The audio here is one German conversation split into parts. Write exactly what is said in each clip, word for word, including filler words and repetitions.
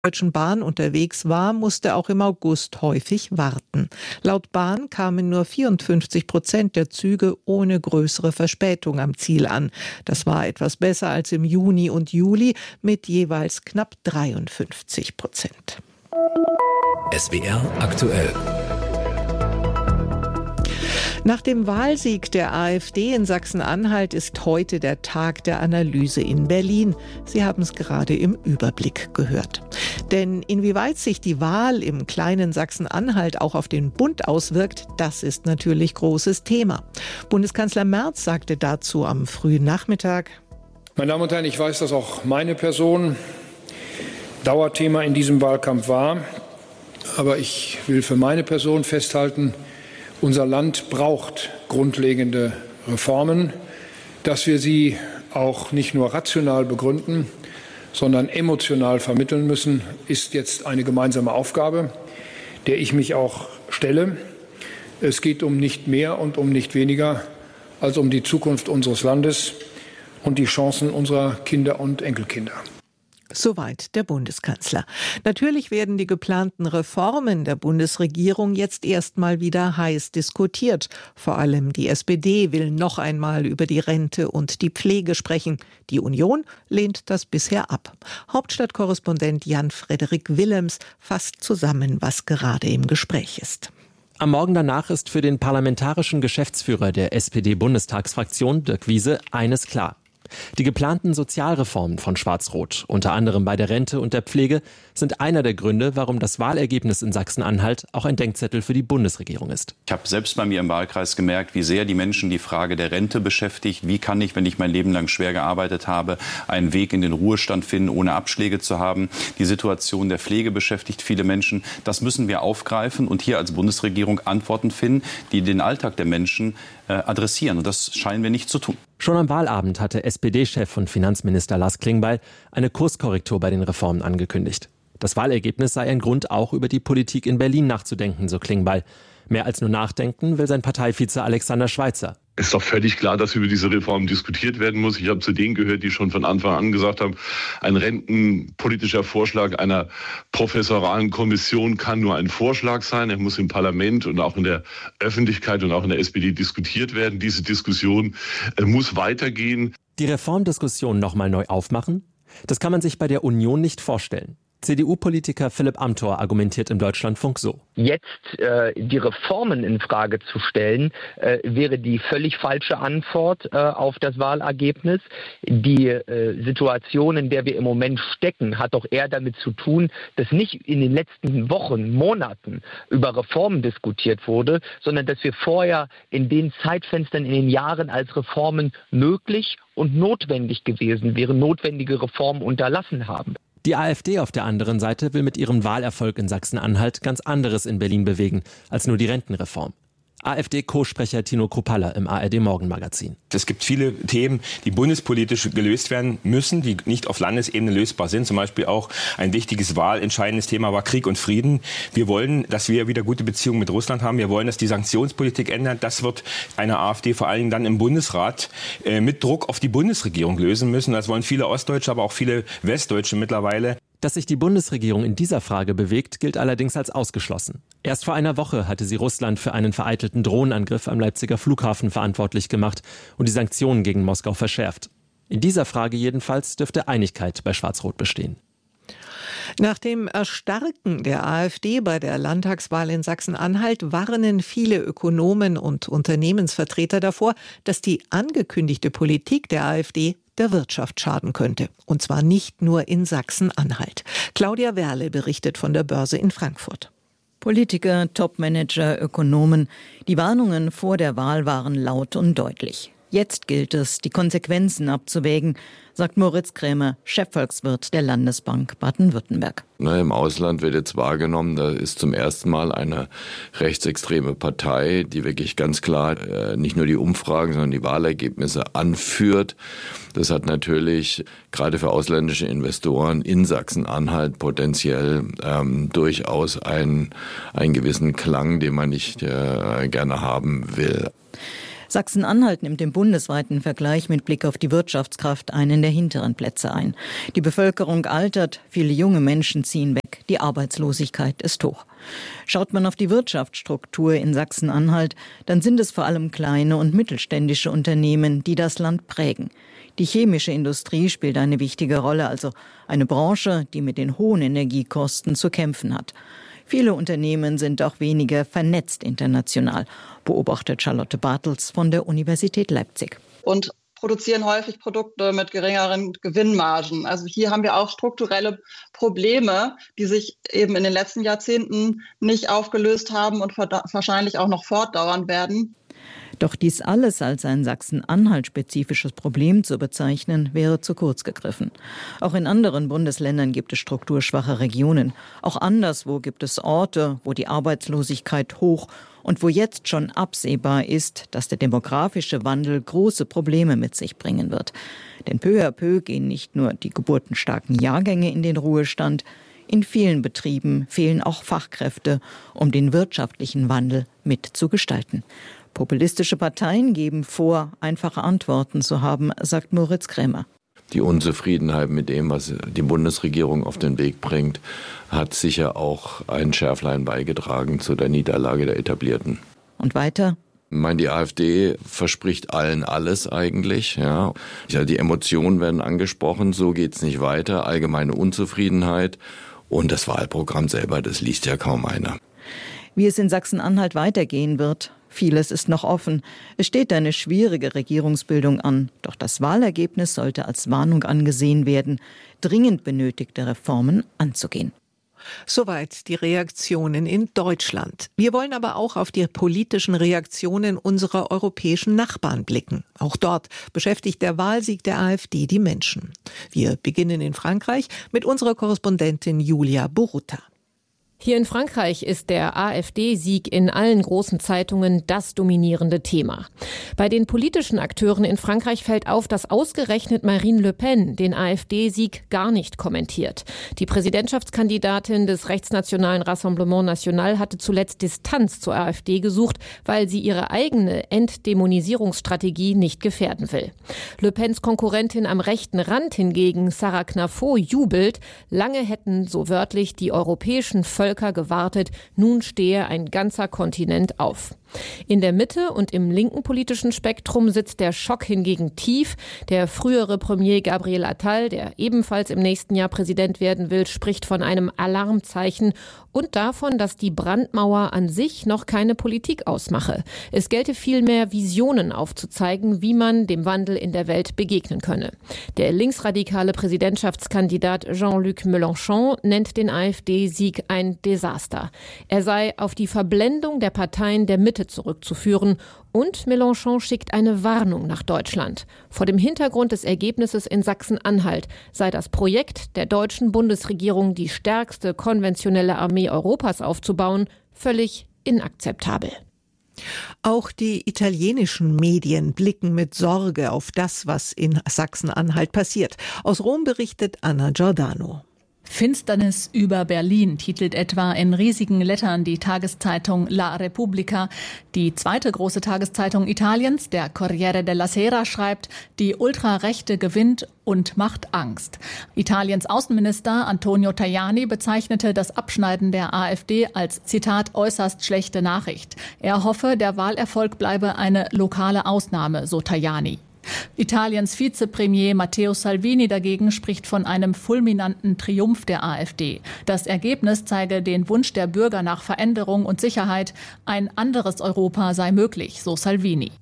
Deutschen Bahn unterwegs war, musste auch im August häufig warten. Laut Bahn kamen nur vierundfünfzig Prozent der Züge ohne größere Verspätung am Ziel an. Das war etwas besser als im Juni und Juli mit jeweils knapp dreiundfünfzig Prozent. S W R aktuell. Nach dem Wahlsieg der AfD in Sachsen-Anhalt ist heute der Tag der Analyse in Berlin. Sie haben es gerade im Überblick gehört. Denn inwieweit sich die Wahl im kleinen Sachsen-Anhalt auch auf den Bund auswirkt, das ist natürlich großes Thema. Bundeskanzler Merz sagte dazu am frühen Nachmittag: Meine Damen und Herren, ich weiß, dass auch meine Person Dauerthema in diesem Wahlkampf war. Aber ich will für meine Person festhalten, unser Land braucht grundlegende Reformen. Dass wir sie auch nicht nur rational begründen, sondern emotional vermitteln müssen, ist jetzt eine gemeinsame Aufgabe, der ich mich auch stelle. Es geht um nicht mehr und um nicht weniger als um die Zukunft unseres Landes und die Chancen unserer Kinder und Enkelkinder. Soweit der Bundeskanzler. Natürlich werden die geplanten Reformen der Bundesregierung jetzt erstmal wieder heiß diskutiert. Vor allem die S P D will noch einmal über die Rente und die Pflege sprechen. Die Union lehnt das bisher ab. Hauptstadtkorrespondent Jan-Frederik Willems fasst zusammen, was gerade im Gespräch ist. Am Morgen danach ist für den parlamentarischen Geschäftsführer der S P D-Bundestagsfraktion, Dirk Wiese, eines klar. Die geplanten Sozialreformen von Schwarz-Rot, unter anderem bei der Rente und der Pflege, sind einer der Gründe, warum das Wahlergebnis in Sachsen-Anhalt auch ein Denkzettel für die Bundesregierung ist. Ich habe selbst bei mir im Wahlkreis gemerkt, wie sehr die Menschen die Frage der Rente beschäftigt. Wie kann ich, wenn ich mein Leben lang schwer gearbeitet habe, einen Weg in den Ruhestand finden, ohne Abschläge zu haben? Die Situation der Pflege beschäftigt viele Menschen. Das müssen wir aufgreifen und hier als Bundesregierung Antworten finden, die den Alltag der Menschen äh, adressieren. Und das scheinen wir nicht zu tun. Schon am Wahlabend hatte S P D-Chef und Finanzminister Lars Klingbeil eine Kurskorrektur bei den Reformen angekündigt. Das Wahlergebnis sei ein Grund, auch über die Politik in Berlin nachzudenken, so Klingbeil. Mehr als nur nachdenken will sein Parteivize Alexander Schweitzer. Es ist doch völlig klar, dass über diese Reform diskutiert werden muss. Ich habe zu denen gehört, die schon von Anfang an gesagt haben, ein rentenpolitischer Vorschlag einer professoralen Kommission kann nur ein Vorschlag sein. Er muss im Parlament und auch in der Öffentlichkeit und auch in der S P D diskutiert werden. Diese Diskussion äh, muss weitergehen. Die Reformdiskussion nochmal neu aufmachen? Das kann man sich bei der Union nicht vorstellen. C D U-Politiker Philipp Amthor argumentiert im Deutschlandfunk so. Jetzt äh, die Reformen in Frage zu stellen, äh, wäre die völlig falsche Antwort äh, auf das Wahlergebnis. Die äh, Situation, in der wir im Moment stecken, hat doch eher damit zu tun, dass nicht in den letzten Wochen, Monaten über Reformen diskutiert wurde, sondern dass wir vorher in den Zeitfenstern, in den Jahren, als Reformen möglich und notwendig gewesen wären, notwendige Reformen unterlassen haben. Die AfD auf der anderen Seite will mit ihrem Wahlerfolg in Sachsen-Anhalt ganz anderes in Berlin bewegen als nur die Rentenreform. AfD-Co-Sprecher Tino Kruppalla im A R D-Morgenmagazin. Es gibt viele Themen, die bundespolitisch gelöst werden müssen, die nicht auf Landesebene lösbar sind. Zum Beispiel auch ein wichtiges wahlentscheidendes Thema war Krieg und Frieden. Wir wollen, dass wir wieder gute Beziehungen mit Russland haben. Wir wollen, dass die Sanktionspolitik ändert. Das wird eine AfD vor allen Dingen dann im Bundesrat äh, mit Druck auf die Bundesregierung lösen müssen. Das wollen viele Ostdeutsche, aber auch viele Westdeutsche mittlerweile. Dass sich die Bundesregierung in dieser Frage bewegt, gilt allerdings als ausgeschlossen. Erst vor einer Woche hatte sie Russland für einen vereitelten Drohnenangriff am Leipziger Flughafen verantwortlich gemacht und die Sanktionen gegen Moskau verschärft. In dieser Frage jedenfalls dürfte Einigkeit bei Schwarz-Rot bestehen. Nach dem Erstarken der AfD bei der Landtagswahl in Sachsen-Anhalt warnen viele Ökonomen und Unternehmensvertreter davor, dass die angekündigte Politik der AfD der Wirtschaft schaden könnte. Und zwar nicht nur in Sachsen-Anhalt. Claudia Werle berichtet von der Börse in Frankfurt. Politiker, Topmanager, Ökonomen. Die Warnungen vor der Wahl waren laut und deutlich. Jetzt gilt es, die Konsequenzen abzuwägen, sagt Moritz Krämer, Chefvolkswirt der Landesbank Baden-Württemberg. Na, im Ausland wird jetzt wahrgenommen, da ist zum ersten Mal eine rechtsextreme Partei, die wirklich ganz klar äh, nicht nur die Umfragen, sondern die Wahlergebnisse anführt. Das hat natürlich gerade für ausländische Investoren in Sachsen-Anhalt potenziell ähm, durchaus einen, einen gewissen Klang, den man nicht äh, gerne haben will. Sachsen-Anhalt nimmt im bundesweiten Vergleich mit Blick auf die Wirtschaftskraft einen der hinteren Plätze ein. Die Bevölkerung altert, viele junge Menschen ziehen weg, die Arbeitslosigkeit ist hoch. Schaut man auf die Wirtschaftsstruktur in Sachsen-Anhalt, dann sind es vor allem kleine und mittelständische Unternehmen, die das Land prägen. Die chemische Industrie spielt eine wichtige Rolle, also eine Branche, die mit den hohen Energiekosten zu kämpfen hat. Viele Unternehmen sind auch weniger vernetzt international, beobachtet Charlotte Bartels von der Universität Leipzig. Und produzieren häufig Produkte mit geringeren Gewinnmargen. Also hier haben wir auch strukturelle Probleme, die sich eben in den letzten Jahrzehnten nicht aufgelöst haben und wahrscheinlich auch noch fortdauern werden. Doch dies alles als ein Sachsen-Anhalt-spezifisches Problem zu bezeichnen, wäre zu kurz gegriffen. Auch in anderen Bundesländern gibt es strukturschwache Regionen. Auch anderswo gibt es Orte, wo die Arbeitslosigkeit hoch und wo jetzt schon absehbar ist, dass der demografische Wandel große Probleme mit sich bringen wird. Denn peu à peu gehen nicht nur die geburtenstarken Jahrgänge in den Ruhestand, in vielen Betrieben fehlen auch Fachkräfte, um den wirtschaftlichen Wandel mitzugestalten. Populistische Parteien geben vor, einfache Antworten zu haben, sagt Moritz Krämer. Die Unzufriedenheit mit dem, was die Bundesregierung auf den Weg bringt, hat sicher auch ein Schärflein beigetragen zu der Niederlage der Etablierten. Und weiter? Ich meine, die AfD verspricht allen alles eigentlich. Ja. Ja, die Emotionen werden angesprochen, so geht's nicht weiter. Allgemeine Unzufriedenheit und das Wahlprogramm selber, das liest ja kaum einer. Wie es in Sachsen-Anhalt weitergehen wird, vieles ist noch offen. Es steht eine schwierige Regierungsbildung an. Doch das Wahlergebnis sollte als Warnung angesehen werden, dringend benötigte Reformen anzugehen. Soweit die Reaktionen in Deutschland. Wir wollen aber auch auf die politischen Reaktionen unserer europäischen Nachbarn blicken. Auch dort beschäftigt der Wahlsieg der AfD die Menschen. Wir beginnen in Frankreich mit unserer Korrespondentin Julia Boruta. Hier in Frankreich ist der AfD-Sieg in allen großen Zeitungen das dominierende Thema. Bei den politischen Akteuren in Frankreich fällt auf, dass ausgerechnet Marine Le Pen den AfD-Sieg gar nicht kommentiert. Die Präsidentschaftskandidatin des rechtsnationalen Rassemblement National hatte zuletzt Distanz zur AfD gesucht, weil sie ihre eigene Entdämonisierungsstrategie nicht gefährden will. Le Pens Konkurrentin am rechten Rand hingegen, Sarah Knafo, jubelt. Lange hätten, so wörtlich, die europäischen Völker gewartet, nun stehe ein ganzer Kontinent auf. In der Mitte und im linken politischen Spektrum sitzt der Schock hingegen tief. Der frühere Premier Gabriel Attal, der ebenfalls im nächsten Jahr Präsident werden will, spricht von einem Alarmzeichen und davon, dass die Brandmauer an sich noch keine Politik ausmache. Es gelte vielmehr, Visionen aufzuzeigen, wie man dem Wandel in der Welt begegnen könne. Der linksradikale Präsidentschaftskandidat Jean-Luc Mélenchon nennt den AfD-Sieg ein Desaster. Er sei auf die Verblendung der Parteien der Mitte zurückzuführen und Mélenchon schickt eine Warnung nach Deutschland. Vor dem Hintergrund des Ergebnisses in Sachsen-Anhalt sei das Projekt der deutschen Bundesregierung, die stärkste konventionelle Armee Europas aufzubauen, völlig inakzeptabel. Auch die italienischen Medien blicken mit Sorge auf das, was in Sachsen-Anhalt passiert. Aus Rom berichtet Anna Giordano. Finsternis über Berlin titelt etwa in riesigen Lettern die Tageszeitung La Repubblica. Die zweite große Tageszeitung Italiens, der Corriere della Sera, schreibt, die Ultrarechte gewinnt und macht Angst. Italiens Außenminister Antonio Tajani bezeichnete das Abschneiden der AfD als, Zitat, äußerst schlechte Nachricht. Er hoffe, der Wahlerfolg bleibe eine lokale Ausnahme, so Tajani. Italiens Vizepremier Matteo Salvini dagegen spricht von einem fulminanten Triumph der AfD. Das Ergebnis zeige den Wunsch der Bürger nach Veränderung und Sicherheit. Ein anderes Europa sei möglich, so Salvini.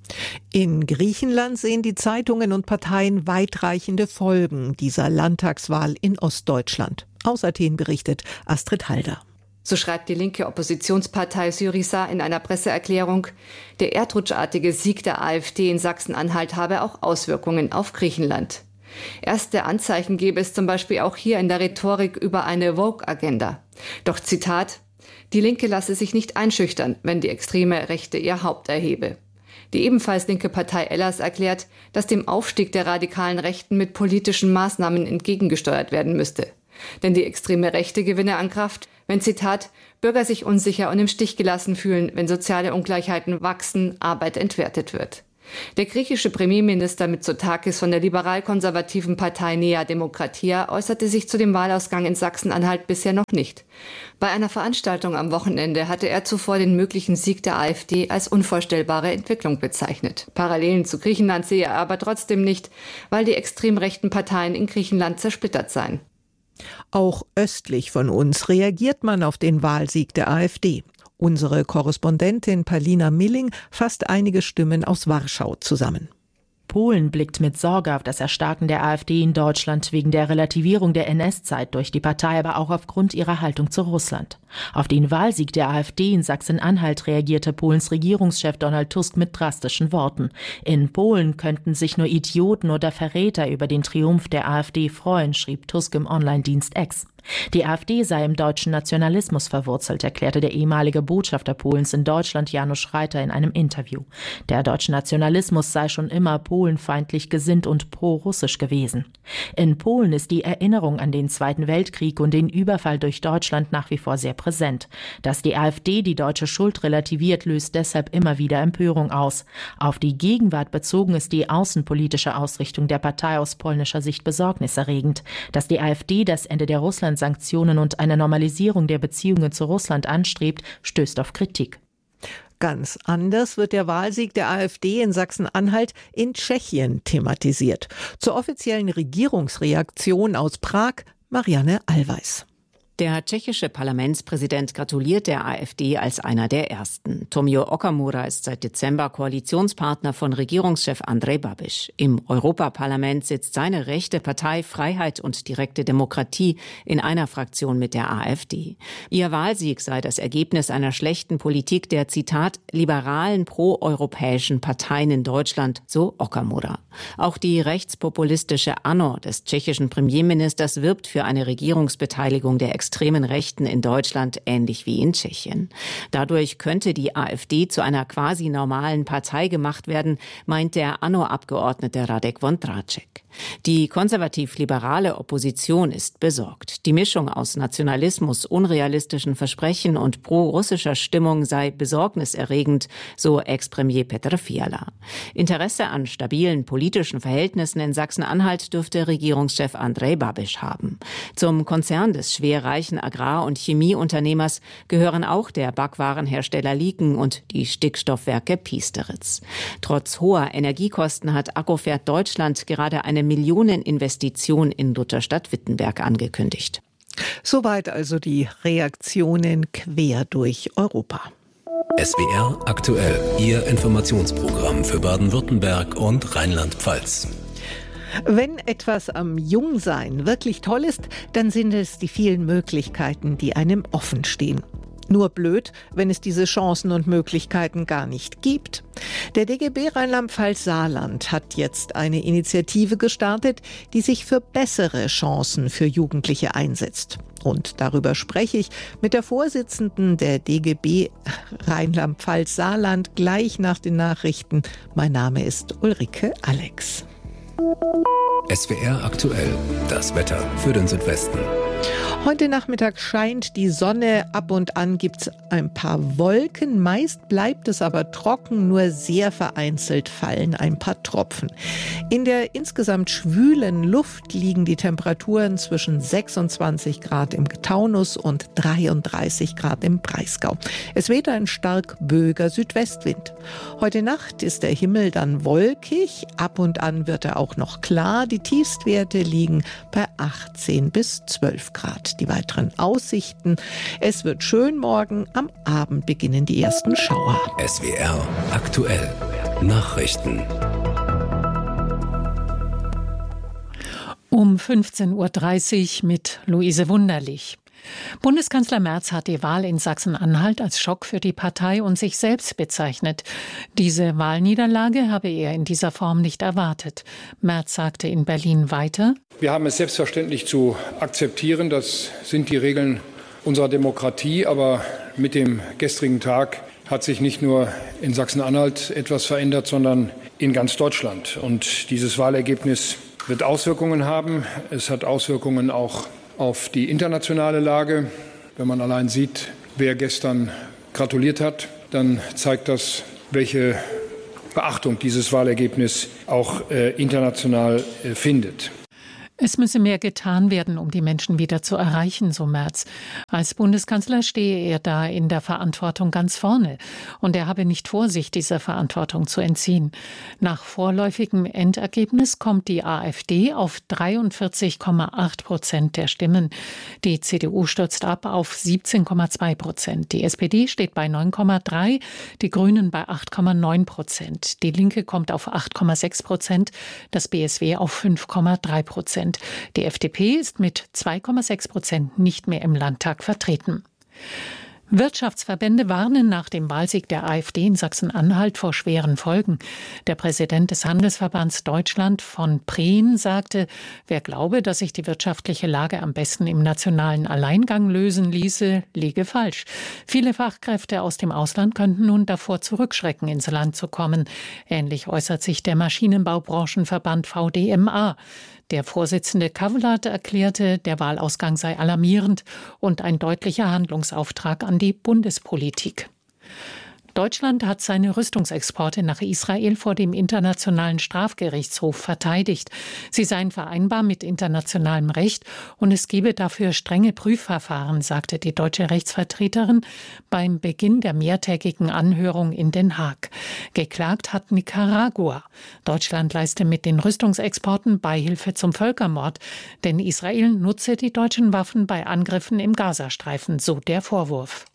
In Griechenland sehen die Zeitungen und Parteien weitreichende Folgen dieser Landtagswahl in Ostdeutschland. Aus Athen berichtet Astrid Halder. So schreibt die linke Oppositionspartei Syriza in einer Presseerklärung, der erdrutschartige Sieg der AfD in Sachsen-Anhalt habe auch Auswirkungen auf Griechenland. Erste Anzeichen gebe es zum Beispiel auch hier in der Rhetorik über eine Woke-Agenda. Doch Zitat, die Linke lasse sich nicht einschüchtern, wenn die extreme Rechte ihr Haupt erhebe. Die ebenfalls linke Partei Hellas erklärt, dass dem Aufstieg der radikalen Rechten mit politischen Maßnahmen entgegengesteuert werden müsste. Denn die extreme Rechte gewinne an Kraft, wenn, Zitat, Bürger sich unsicher und im Stich gelassen fühlen, wenn soziale Ungleichheiten wachsen, Arbeit entwertet wird. Der griechische Premierminister Mitsotakis von der liberal-konservativen Partei Nea Demokratia äußerte sich zu dem Wahlausgang in Sachsen-Anhalt bisher noch nicht. Bei einer Veranstaltung am Wochenende hatte er zuvor den möglichen Sieg der AfD als unvorstellbare Entwicklung bezeichnet. Parallelen zu Griechenland sehe er aber trotzdem nicht, weil die extrem rechten Parteien in Griechenland zersplittert seien. Auch östlich von uns reagiert man auf den Wahlsieg der AfD. Unsere Korrespondentin Palina Milling fasst einige Stimmen aus Warschau zusammen. Polen blickt mit Sorge auf das Erstarken der AfD in Deutschland wegen der Relativierung der N S-Zeit durch die Partei, aber auch aufgrund ihrer Haltung zu Russland. Auf den Wahlsieg der AfD in Sachsen-Anhalt reagierte Polens Regierungschef Donald Tusk mit drastischen Worten. In Polen könnten sich nur Idioten oder Verräter über den Triumph der AfD freuen, schrieb Tusk im Online-Dienst X. Die AfD sei im deutschen Nationalismus verwurzelt, erklärte der ehemalige Botschafter Polens in Deutschland Janusz Reiter in einem Interview. Der deutsche Nationalismus sei schon immer polenfeindlich gesinnt und pro-russisch gewesen. In Polen ist die Erinnerung an den Zweiten Weltkrieg und den Überfall durch Deutschland nach wie vor sehr präsent. Dass die AfD die deutsche Schuld relativiert, löst deshalb immer wieder Empörung aus. Auf die Gegenwart bezogen ist die außenpolitische Ausrichtung der Partei aus polnischer Sicht besorgniserregend. Dass die AfD das Ende der Russland Sanktionen und eine Normalisierung der Beziehungen zu Russland anstrebt, stößt auf Kritik. Ganz anders wird der Wahlsieg der AfD in Sachsen-Anhalt in Tschechien thematisiert. Zur offiziellen Regierungsreaktion aus Prag, Marianne Allweis. Der tschechische Parlamentspräsident gratuliert der AfD als einer der ersten. Tomio Okamura ist seit Dezember Koalitionspartner von Regierungschef Andrej Babiš. Im Europaparlament sitzt seine rechte Partei Freiheit und direkte Demokratie in einer Fraktion mit der AfD. Ihr Wahlsieg sei das Ergebnis einer schlechten Politik der, Zitat, liberalen proeuropäischen Parteien in Deutschland, so Okamura. Auch die rechtspopulistische ANO des tschechischen Premierministers wirbt für eine Regierungsbeteiligung der extremen Rechten in Deutschland, ähnlich wie in Tschechien. Dadurch könnte die AfD zu einer quasi normalen Partei gemacht werden, meint der ANO-Abgeordnete Radek Vondráček. Die konservativ-liberale Opposition ist besorgt. Die Mischung aus Nationalismus, unrealistischen Versprechen und pro-russischer Stimmung sei besorgniserregend, so Ex-Premier Petr Fiala. Interesse an stabilen politischen Verhältnissen in Sachsen-Anhalt dürfte Regierungschef Andrej Babiš haben. Zum Konzern des schwerreichen Agrar- und Chemieunternehmers gehören auch der Backwarenhersteller Liken und die Stickstoffwerke Piesteritz. Trotz hoher Energiekosten hat Akkufert Deutschland gerade eine Millioneninvestition in Lutherstadt-Wittenberg angekündigt. Soweit also die Reaktionen quer durch Europa. S W R aktuell, Ihr Informationsprogramm für Baden-Württemberg und Rheinland-Pfalz. Wenn etwas am Jungsein wirklich toll ist, dann sind es die vielen Möglichkeiten, die einem offen stehen. Nur blöd, wenn es diese Chancen und Möglichkeiten gar nicht gibt. Der D G B Rheinland-Pfalz-Saarland hat jetzt eine Initiative gestartet, die sich für bessere Chancen für Jugendliche einsetzt. Und darüber spreche ich mit der Vorsitzenden der D G B Rheinland-Pfalz-Saarland gleich nach den Nachrichten. Mein Name ist Ulrike Alex. S W R aktuell, das Wetter für den Südwesten. Heute Nachmittag scheint die Sonne, ab und an gibt's ein paar Wolken. Meist bleibt es aber trocken, nur sehr vereinzelt fallen ein paar Tropfen. In der insgesamt schwülen Luft liegen die Temperaturen zwischen sechsundzwanzig Grad im Taunus und dreiunddreißig Grad im Breisgau. Es weht ein stark böiger Südwestwind. Heute Nacht ist der Himmel dann wolkig, ab und an wird er auch noch klar. Die Tiefstwerte liegen bei achtzehn bis zwölf Grad. Die weiteren Aussichten: Es wird schön morgen, am Abend beginnen die ersten Schauer. S W R aktuell Nachrichten. Um fünfzehn Uhr dreißig mit Luise Wunderlich. Bundeskanzler Merz hat die Wahl in Sachsen-Anhalt als Schock für die Partei und sich selbst bezeichnet. Diese Wahlniederlage habe er in dieser Form nicht erwartet. Merz sagte in Berlin weiter: Wir haben es selbstverständlich zu akzeptieren. Das sind die Regeln unserer Demokratie. Aber mit dem gestrigen Tag hat sich nicht nur in Sachsen-Anhalt etwas verändert, sondern in ganz Deutschland. Und dieses Wahlergebnis wird Auswirkungen haben. Es hat Auswirkungen auch auf die internationale Lage. Wenn man allein sieht, wer gestern gratuliert hat, dann zeigt das, welche Beachtung dieses Wahlergebnis auch äh, international äh, findet. Es müsse mehr getan werden, um die Menschen wieder zu erreichen, so Merz. Als Bundeskanzler stehe er da in der Verantwortung ganz vorne. Und er habe nicht vor, sich dieser Verantwortung zu entziehen. Nach vorläufigem Endergebnis kommt die AfD auf dreiundvierzig Komma acht Prozent der Stimmen. Die C D U stürzt ab auf siebzehn Komma zwei Prozent. Die S P D steht bei neun Komma drei, die Grünen bei acht Komma neun Prozent. Die Linke kommt auf acht Komma sechs Prozent, das B S W auf fünf Komma drei Prozent. Die F D P ist mit zwei Komma sechs Prozent nicht mehr im Landtag vertreten. Wirtschaftsverbände warnen nach dem Wahlsieg der AfD in Sachsen-Anhalt vor schweren Folgen. Der Präsident des Handelsverbands Deutschland von Prehn sagte, wer glaube, dass sich die wirtschaftliche Lage am besten im nationalen Alleingang lösen ließe, liege falsch. Viele Fachkräfte aus dem Ausland könnten nun davor zurückschrecken, ins Land zu kommen. Ähnlich äußert sich der Maschinenbaubranchenverband V D M A. Der Vorsitzende Kavlat erklärte, der Wahlausgang sei alarmierend und ein deutlicher Handlungsauftrag an die Bundespolitik. Deutschland hat seine Rüstungsexporte nach Israel vor dem Internationalen Strafgerichtshof verteidigt. Sie seien vereinbar mit internationalem Recht und es gebe dafür strenge Prüfverfahren, sagte die deutsche Rechtsvertreterin beim Beginn der mehrtägigen Anhörung in Den Haag. Geklagt hat Nicaragua. Deutschland leiste mit den Rüstungsexporten Beihilfe zum Völkermord, denn Israel nutze die deutschen Waffen bei Angriffen im Gazastreifen, so der Vorwurf.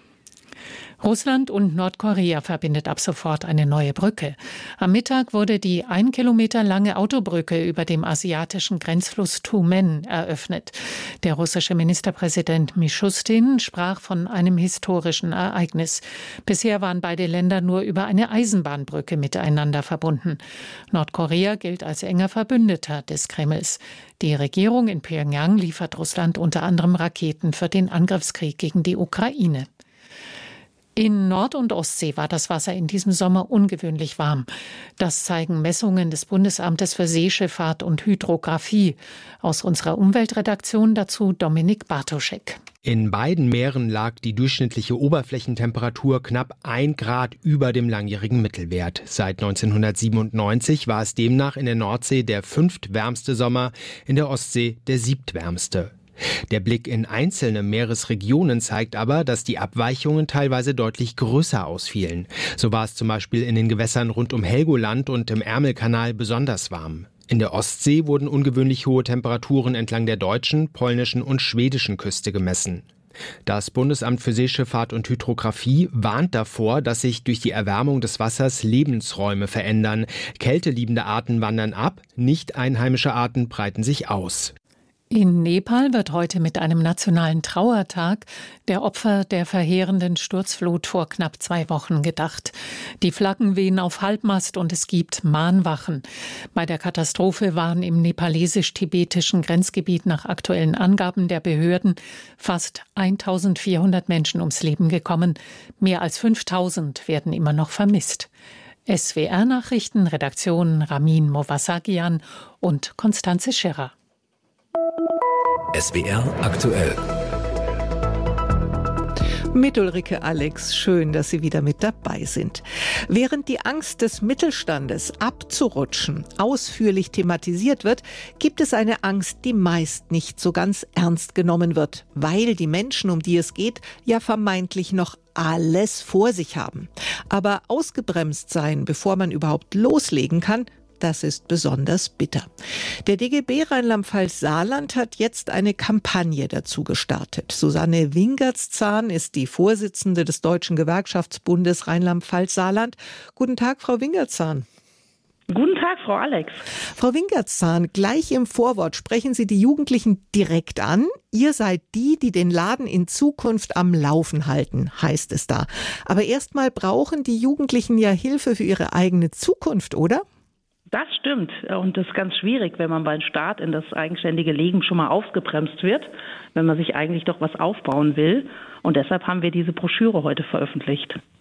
Russland und Nordkorea verbindet ab sofort eine neue Brücke. Am Mittag wurde die ein Kilometer lange Autobrücke über dem asiatischen Grenzfluss Tumen eröffnet. Der russische Ministerpräsident Mishustin sprach von einem historischen Ereignis. Bisher waren beide Länder nur über eine Eisenbahnbrücke miteinander verbunden. Nordkorea gilt als enger Verbündeter des Kremls. Die Regierung in Pyongyang liefert Russland unter anderem Raketen für den Angriffskrieg gegen die Ukraine. In Nord- und Ostsee war das Wasser in diesem Sommer ungewöhnlich warm. Das zeigen Messungen des Bundesamtes für Seeschifffahrt und Hydrographie. Aus unserer Umweltredaktion dazu Dominik Bartoschek. In beiden Meeren lag die durchschnittliche Oberflächentemperatur knapp ein Grad über dem langjährigen Mittelwert. Seit neunzehnhundertsiebenundneunzig war es demnach in der Nordsee der fünftwärmste Sommer, in der Ostsee der siebtwärmste. Der Blick in einzelne Meeresregionen zeigt aber, dass die Abweichungen teilweise deutlich größer ausfielen. So war es zum Beispiel in den Gewässern rund um Helgoland und im Ärmelkanal besonders warm. In der Ostsee wurden ungewöhnlich hohe Temperaturen entlang der deutschen, polnischen und schwedischen Küste gemessen. Das Bundesamt für Seeschifffahrt und Hydrographie warnt davor, dass sich durch die Erwärmung des Wassers Lebensräume verändern. Kälteliebende Arten wandern ab, nicht einheimische Arten breiten sich aus. In Nepal wird heute mit einem nationalen Trauertag der Opfer der verheerenden Sturzflut vor knapp zwei Wochen gedacht. Die Flaggen wehen auf Halbmast und es gibt Mahnwachen. Bei der Katastrophe waren im nepalesisch-tibetischen Grenzgebiet nach aktuellen Angaben der Behörden fast eintausendvierhundert Menschen ums Leben gekommen. Mehr als fünftausend werden immer noch vermisst. S W R-Nachrichten, Redaktion Ramin Movasagian und Konstanze Scherrer. S W R aktuell. Mit Ulrike Alex, schön, dass Sie wieder mit dabei sind. Während die Angst des Mittelstandes abzurutschen ausführlich thematisiert wird, gibt es eine Angst, die meist nicht so ganz ernst genommen wird, weil die Menschen, um die es geht, ja vermeintlich noch alles vor sich haben. Aber ausgebremst sein, bevor man überhaupt loslegen kann, das ist besonders bitter. Der D G B Rheinland-Pfalz-Saarland hat jetzt eine Kampagne dazu gestartet. Susanne Wingertszahn ist die Vorsitzende des Deutschen Gewerkschaftsbundes Rheinland-Pfalz-Saarland. Guten Tag, Frau Wingertszahn. Guten Tag, Frau Alex. Frau Wingertszahn, gleich im Vorwort sprechen Sie die Jugendlichen direkt an. Ihr seid die, die den Laden in Zukunft am Laufen halten, heißt es da. Aber erstmal brauchen die Jugendlichen ja Hilfe für ihre eigene Zukunft, oder? Das stimmt und das ist ganz schwierig, wenn man beim Start in das eigenständige Leben schon mal ausgebremst wird, wenn man sich eigentlich doch was aufbauen will. Und deshalb haben wir diese Broschüre heute veröffentlicht.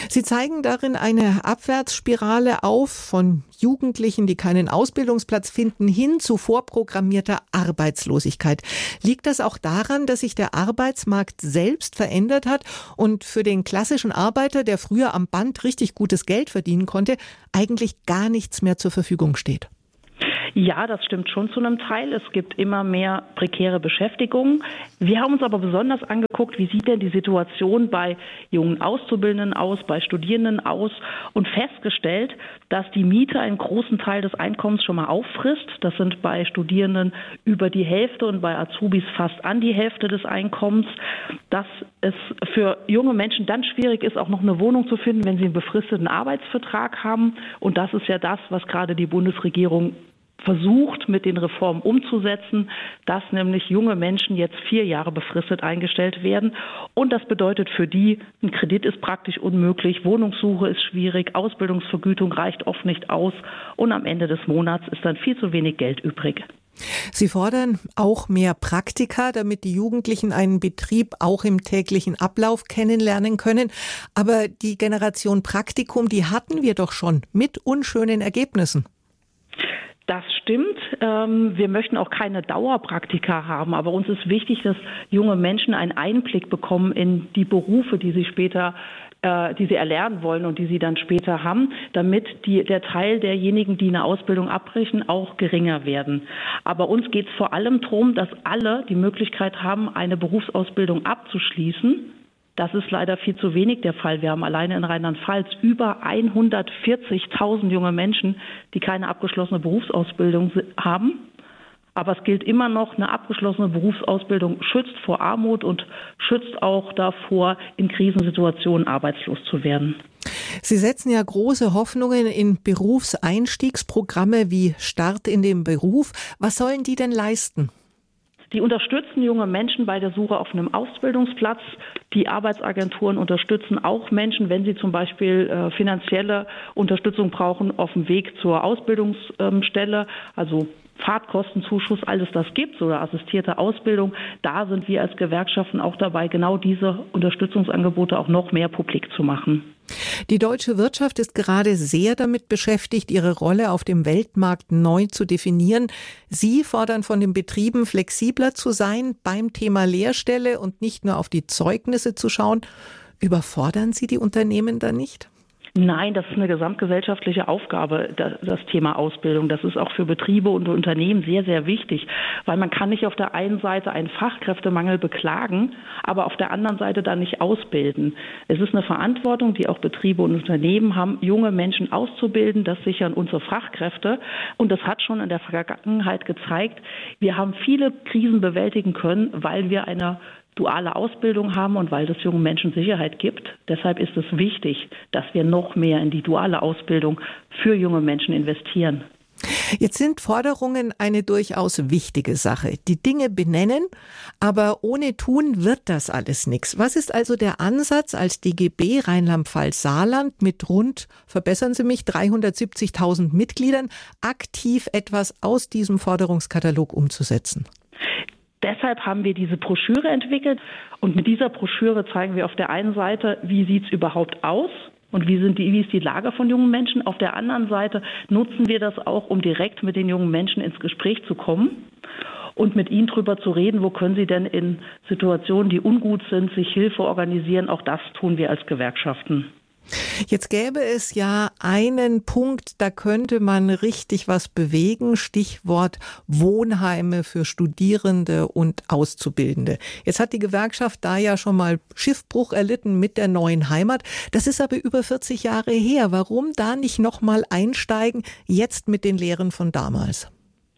Sie zeigen darin eine Abwärtsspirale auf von Jugendlichen, die keinen Ausbildungsplatz finden, hin zu vorprogrammierter Arbeitslosigkeit. Liegt das auch daran, dass sich der Arbeitsmarkt selbst verändert hat und für den klassischen Arbeiter, der früher am Band richtig gutes Geld verdienen konnte, eigentlich gar nichts mehr zur Verfügung steht? Ja, das stimmt schon zu einem Teil. Es gibt immer mehr prekäre Beschäftigungen. Wir haben uns aber besonders angeguckt, wie sieht denn die Situation bei jungen Auszubildenden aus, bei Studierenden aus und festgestellt, dass die Miete einen großen Teil des Einkommens schon mal auffrisst. Das sind bei Studierenden über die Hälfte und bei Azubis fast an die Hälfte des Einkommens. Dass es für junge Menschen dann schwierig ist, auch noch eine Wohnung zu finden, wenn sie einen befristeten Arbeitsvertrag haben. Und das ist ja das, was gerade die Bundesregierung versucht, mit den Reformen umzusetzen, dass nämlich junge Menschen jetzt vier Jahre befristet eingestellt werden. Und das bedeutet für die, ein Kredit ist praktisch unmöglich, Wohnungssuche ist schwierig, Ausbildungsvergütung reicht oft nicht aus und am Ende des Monats ist dann viel zu wenig Geld übrig. Sie fordern auch mehr Praktika, damit die Jugendlichen einen Betrieb auch im täglichen Ablauf kennenlernen können. Aber die Generation Praktikum, die hatten wir doch schon mit unschönen Ergebnissen. Das stimmt. Wir möchten auch keine Dauerpraktika haben, aber uns ist wichtig, dass junge Menschen einen Einblick bekommen in die Berufe, die sie später, die sie erlernen wollen und die sie dann später haben, damit die, der Teil derjenigen, die eine Ausbildung abbrechen, auch geringer werden. Aber uns geht es vor allem darum, dass alle die Möglichkeit haben, eine Berufsausbildung abzuschließen. Das ist leider viel zu wenig der Fall. Wir haben alleine in Rheinland-Pfalz über hundertvierzigtausend junge Menschen, die keine abgeschlossene Berufsausbildung haben. Aber es gilt immer noch, eine abgeschlossene Berufsausbildung schützt vor Armut und schützt auch davor, in Krisensituationen arbeitslos zu werden. Sie setzen ja große Hoffnungen in Berufseinstiegsprogramme wie Start in den Beruf. Was sollen die denn leisten? Die unterstützen junge Menschen bei der Suche auf einem Ausbildungsplatz. Die Arbeitsagenturen unterstützen auch Menschen, wenn sie zum Beispiel äh, finanzielle Unterstützung brauchen auf dem Weg zur Ausbildungsstelle, also Fahrtkostenzuschuss, alles das gibt oder assistierte Ausbildung. Da sind wir als Gewerkschaften auch dabei, genau diese Unterstützungsangebote auch noch mehr publik zu machen. Die deutsche Wirtschaft ist gerade sehr damit beschäftigt, ihre Rolle auf dem Weltmarkt neu zu definieren. Sie fordern von den Betrieben, flexibler zu sein beim Thema Lehrstelle und nicht nur auf die Zeugnisse zu schauen. Überfordern Sie die Unternehmen da nicht? Nein, das ist eine gesamtgesellschaftliche Aufgabe, das Thema Ausbildung. Das ist auch für Betriebe und Unternehmen sehr, sehr wichtig, weil man kann nicht auf der einen Seite einen Fachkräftemangel beklagen, aber auf der anderen Seite dann nicht ausbilden. Es ist eine Verantwortung, die auch Betriebe und Unternehmen haben, junge Menschen auszubilden. Das sichern unsere Fachkräfte. Und das hat schon in der Vergangenheit gezeigt, wir haben viele Krisen bewältigen können, weil wir eine duale Ausbildung haben und weil das jungen Menschen Sicherheit gibt. Deshalb ist es wichtig, dass wir noch mehr in die duale Ausbildung für junge Menschen investieren. Jetzt sind Forderungen eine durchaus wichtige Sache. Die Dinge benennen, aber ohne Tun wird das alles nichts. Was ist also der Ansatz als D G B Rheinland-Pfalz-Saarland mit rund, verbessern Sie mich, dreihundertsiebzigtausend Mitgliedern, aktiv etwas aus diesem Forderungskatalog umzusetzen? Deshalb haben wir diese Broschüre entwickelt und mit dieser Broschüre zeigen wir auf der einen Seite, wie sieht es überhaupt aus und wie, sind die, wie ist die Lage von jungen Menschen. Auf der anderen Seite nutzen wir das auch, um direkt mit den jungen Menschen ins Gespräch zu kommen und mit ihnen darüber zu reden, wo können sie denn in Situationen, die ungut sind, sich Hilfe organisieren. Auch das tun wir als Gewerkschaften. Jetzt gäbe es ja einen Punkt, da könnte man richtig was bewegen. Stichwort Wohnheime für Studierende und Auszubildende. Jetzt hat die Gewerkschaft da ja schon mal Schiffbruch erlitten mit der neuen Heimat. Das ist aber über vierzig Jahre her. Warum da nicht noch mal einsteigen, jetzt mit den Lehren von damals?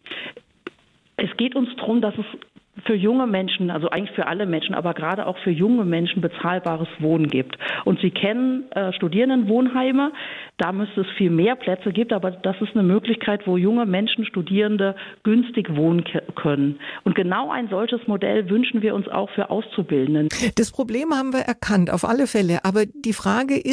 Es geht uns darum, dass es für junge Menschen, also eigentlich für alle Menschen, aber gerade auch für junge Menschen bezahlbares Wohnen gibt. Und Sie kennen äh, Studierendenwohnheime, da müsste es viel mehr Plätze geben, aber das ist eine Möglichkeit, wo junge Menschen, Studierende günstig wohnen k- können. Und genau ein solches Modell wünschen wir uns auch für Auszubildenden. Das Problem haben wir erkannt, auf alle Fälle. Aber die Frage ist,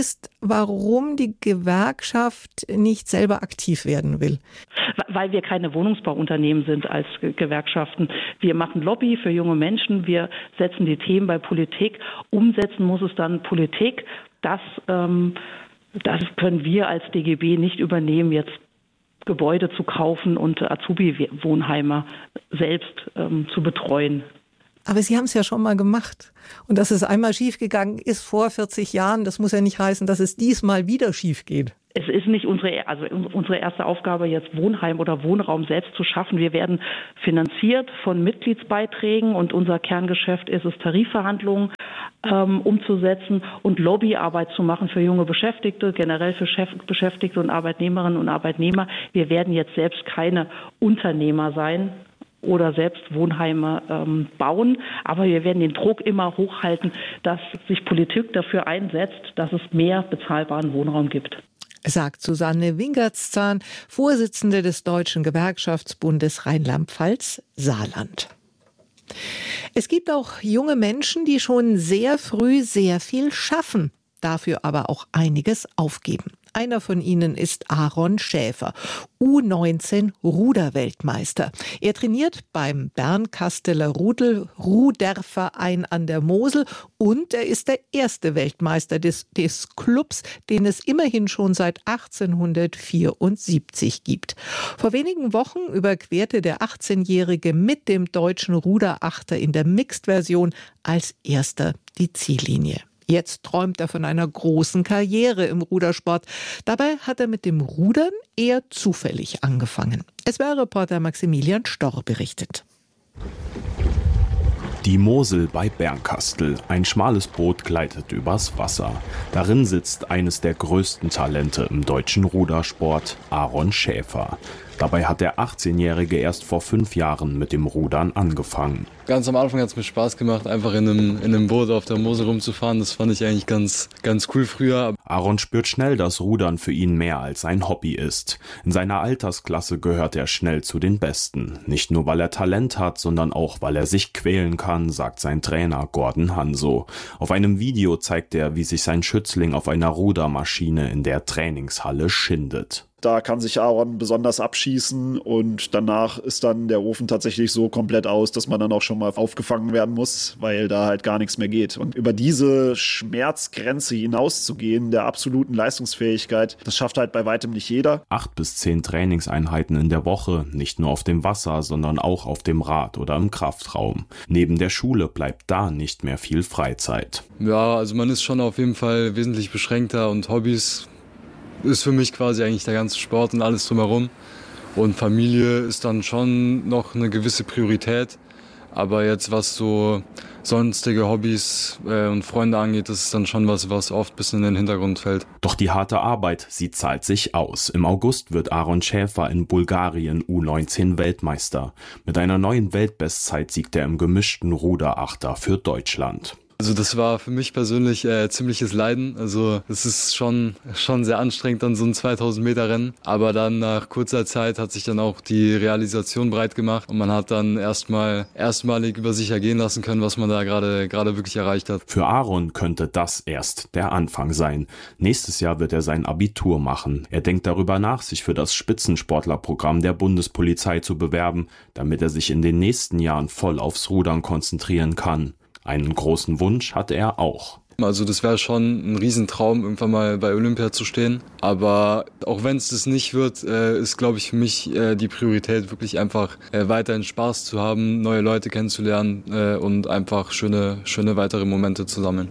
warum die Gewerkschaft nicht selber aktiv werden will. Weil wir keine Wohnungsbauunternehmen sind als Gewerkschaften. Wir machen Lobby für junge Menschen, wir setzen die Themen bei Politik. Umsetzen muss es dann Politik. Das, ähm, das können wir als D G B nicht übernehmen, jetzt Gebäude zu kaufen und Azubi-Wohnheime selbst ähm, zu betreuen. Aber Sie haben es ja schon mal gemacht. Und dass es einmal schiefgegangen ist vor vierzig Jahren, das muss ja nicht heißen, dass es diesmal wieder schief geht. Es ist nicht unsere, also unsere erste Aufgabe, jetzt Wohnheim oder Wohnraum selbst zu schaffen. Wir werden finanziert von Mitgliedsbeiträgen und unser Kerngeschäft ist es, Tarifverhandlungen ähm, umzusetzen und Lobbyarbeit zu machen für junge Beschäftigte, generell für Chef, Beschäftigte und Arbeitnehmerinnen und Arbeitnehmer. Wir werden jetzt selbst keine Unternehmer sein oder selbst Wohnheime ähm, bauen. Aber wir werden den Druck immer hochhalten, dass sich Politik dafür einsetzt, dass es mehr bezahlbaren Wohnraum gibt. Sagt Susanne Wingertszahn, Vorsitzende des Deutschen Gewerkschaftsbundes Rheinland-Pfalz Saarland. Es gibt auch junge Menschen, die schon sehr früh sehr viel schaffen, dafür aber auch einiges aufgeben. Einer von ihnen ist Aaron Schäfer, U neunzehn Ruderweltmeister. Er trainiert beim Bernkasteler Rudel Ruderverein an der Mosel und er ist der erste Weltmeister des, des Clubs, den es immerhin schon seit achtzehnhundertvierundsiebzig gibt. Vor wenigen Wochen überquerte der achtzehnjährige mit dem deutschen Ruderachter in der Mixed-Version als erster die Ziellinie. Jetzt träumt er von einer großen Karriere im Rudersport. Dabei hat er mit dem Rudern eher zufällig angefangen. S W R-Reporter Maximilian Storr berichtet. Die Mosel bei Bernkastel. Ein schmales Boot gleitet übers Wasser. Darin sitzt eines der größten Talente im deutschen Rudersport, Aaron Schäfer. Dabei hat der achtzehnjährige erst vor fünf Jahren mit dem Rudern angefangen. Ganz am Anfang hat es mir Spaß gemacht, einfach in einem, in einem Boot auf der Mosel rumzufahren. Das fand ich eigentlich ganz, ganz cool früher. Aaron spürt schnell, dass Rudern für ihn mehr als ein Hobby ist. In seiner Altersklasse gehört er schnell zu den Besten. Nicht nur, weil er Talent hat, sondern auch, weil er sich quälen kann, sagt sein Trainer Gordon Hanso. Auf einem Video zeigt er, wie sich sein Schützling auf einer Rudermaschine in der Trainingshalle schindet. Da kann sich Aaron besonders abschießen und danach ist dann der Ofen tatsächlich so komplett aus, dass man dann auch schon mal aufgefangen werden muss, weil da halt gar nichts mehr geht. Und über diese Schmerzgrenze hinauszugehen, der absoluten Leistungsfähigkeit, das schafft halt bei weitem nicht jeder. Acht bis zehn Trainingseinheiten in der Woche, nicht nur auf dem Wasser, sondern auch auf dem Rad oder im Kraftraum. Neben der Schule bleibt da nicht mehr viel Freizeit. Ja, also man ist schon auf jeden Fall wesentlich beschränkter und Hobbys ist für mich quasi eigentlich der ganze Sport und alles drumherum. Und Familie ist dann schon noch eine gewisse Priorität. Aber jetzt, was so sonstige Hobbys äh, und Freunde angeht, das ist dann schon was, was oft ein bisschen in den Hintergrund fällt. Doch die harte Arbeit, sie zahlt sich aus. Im August wird Aaron Schäfer in Bulgarien U neunzehn Weltmeister. Mit einer neuen Weltbestzeit siegt er im gemischten Ruderachter für Deutschland. Also das war für mich persönlich äh, ziemliches Leiden. Also es ist schon schon sehr anstrengend, dann so ein zweitausend Meter Rennen. Aber dann nach kurzer Zeit hat sich dann auch die Realisation breit gemacht und man hat dann erstmal erstmalig über sich ergehen lassen können, was man da gerade gerade wirklich erreicht hat. Für Aaron könnte das erst der Anfang sein. Nächstes Jahr wird er sein Abitur machen. Er denkt darüber nach, sich für das Spitzensportlerprogramm der Bundespolizei zu bewerben, damit er sich in den nächsten Jahren voll aufs Rudern konzentrieren kann. Einen großen Wunsch hat er auch. Also das wäre schon ein Riesentraum, irgendwann mal bei Olympia zu stehen. Aber auch wenn es das nicht wird, äh, ist, glaube ich, für mich äh, die Priorität, wirklich einfach äh, weiterhin Spaß zu haben, neue Leute kennenzulernen äh, und einfach schöne, schöne weitere Momente zu sammeln.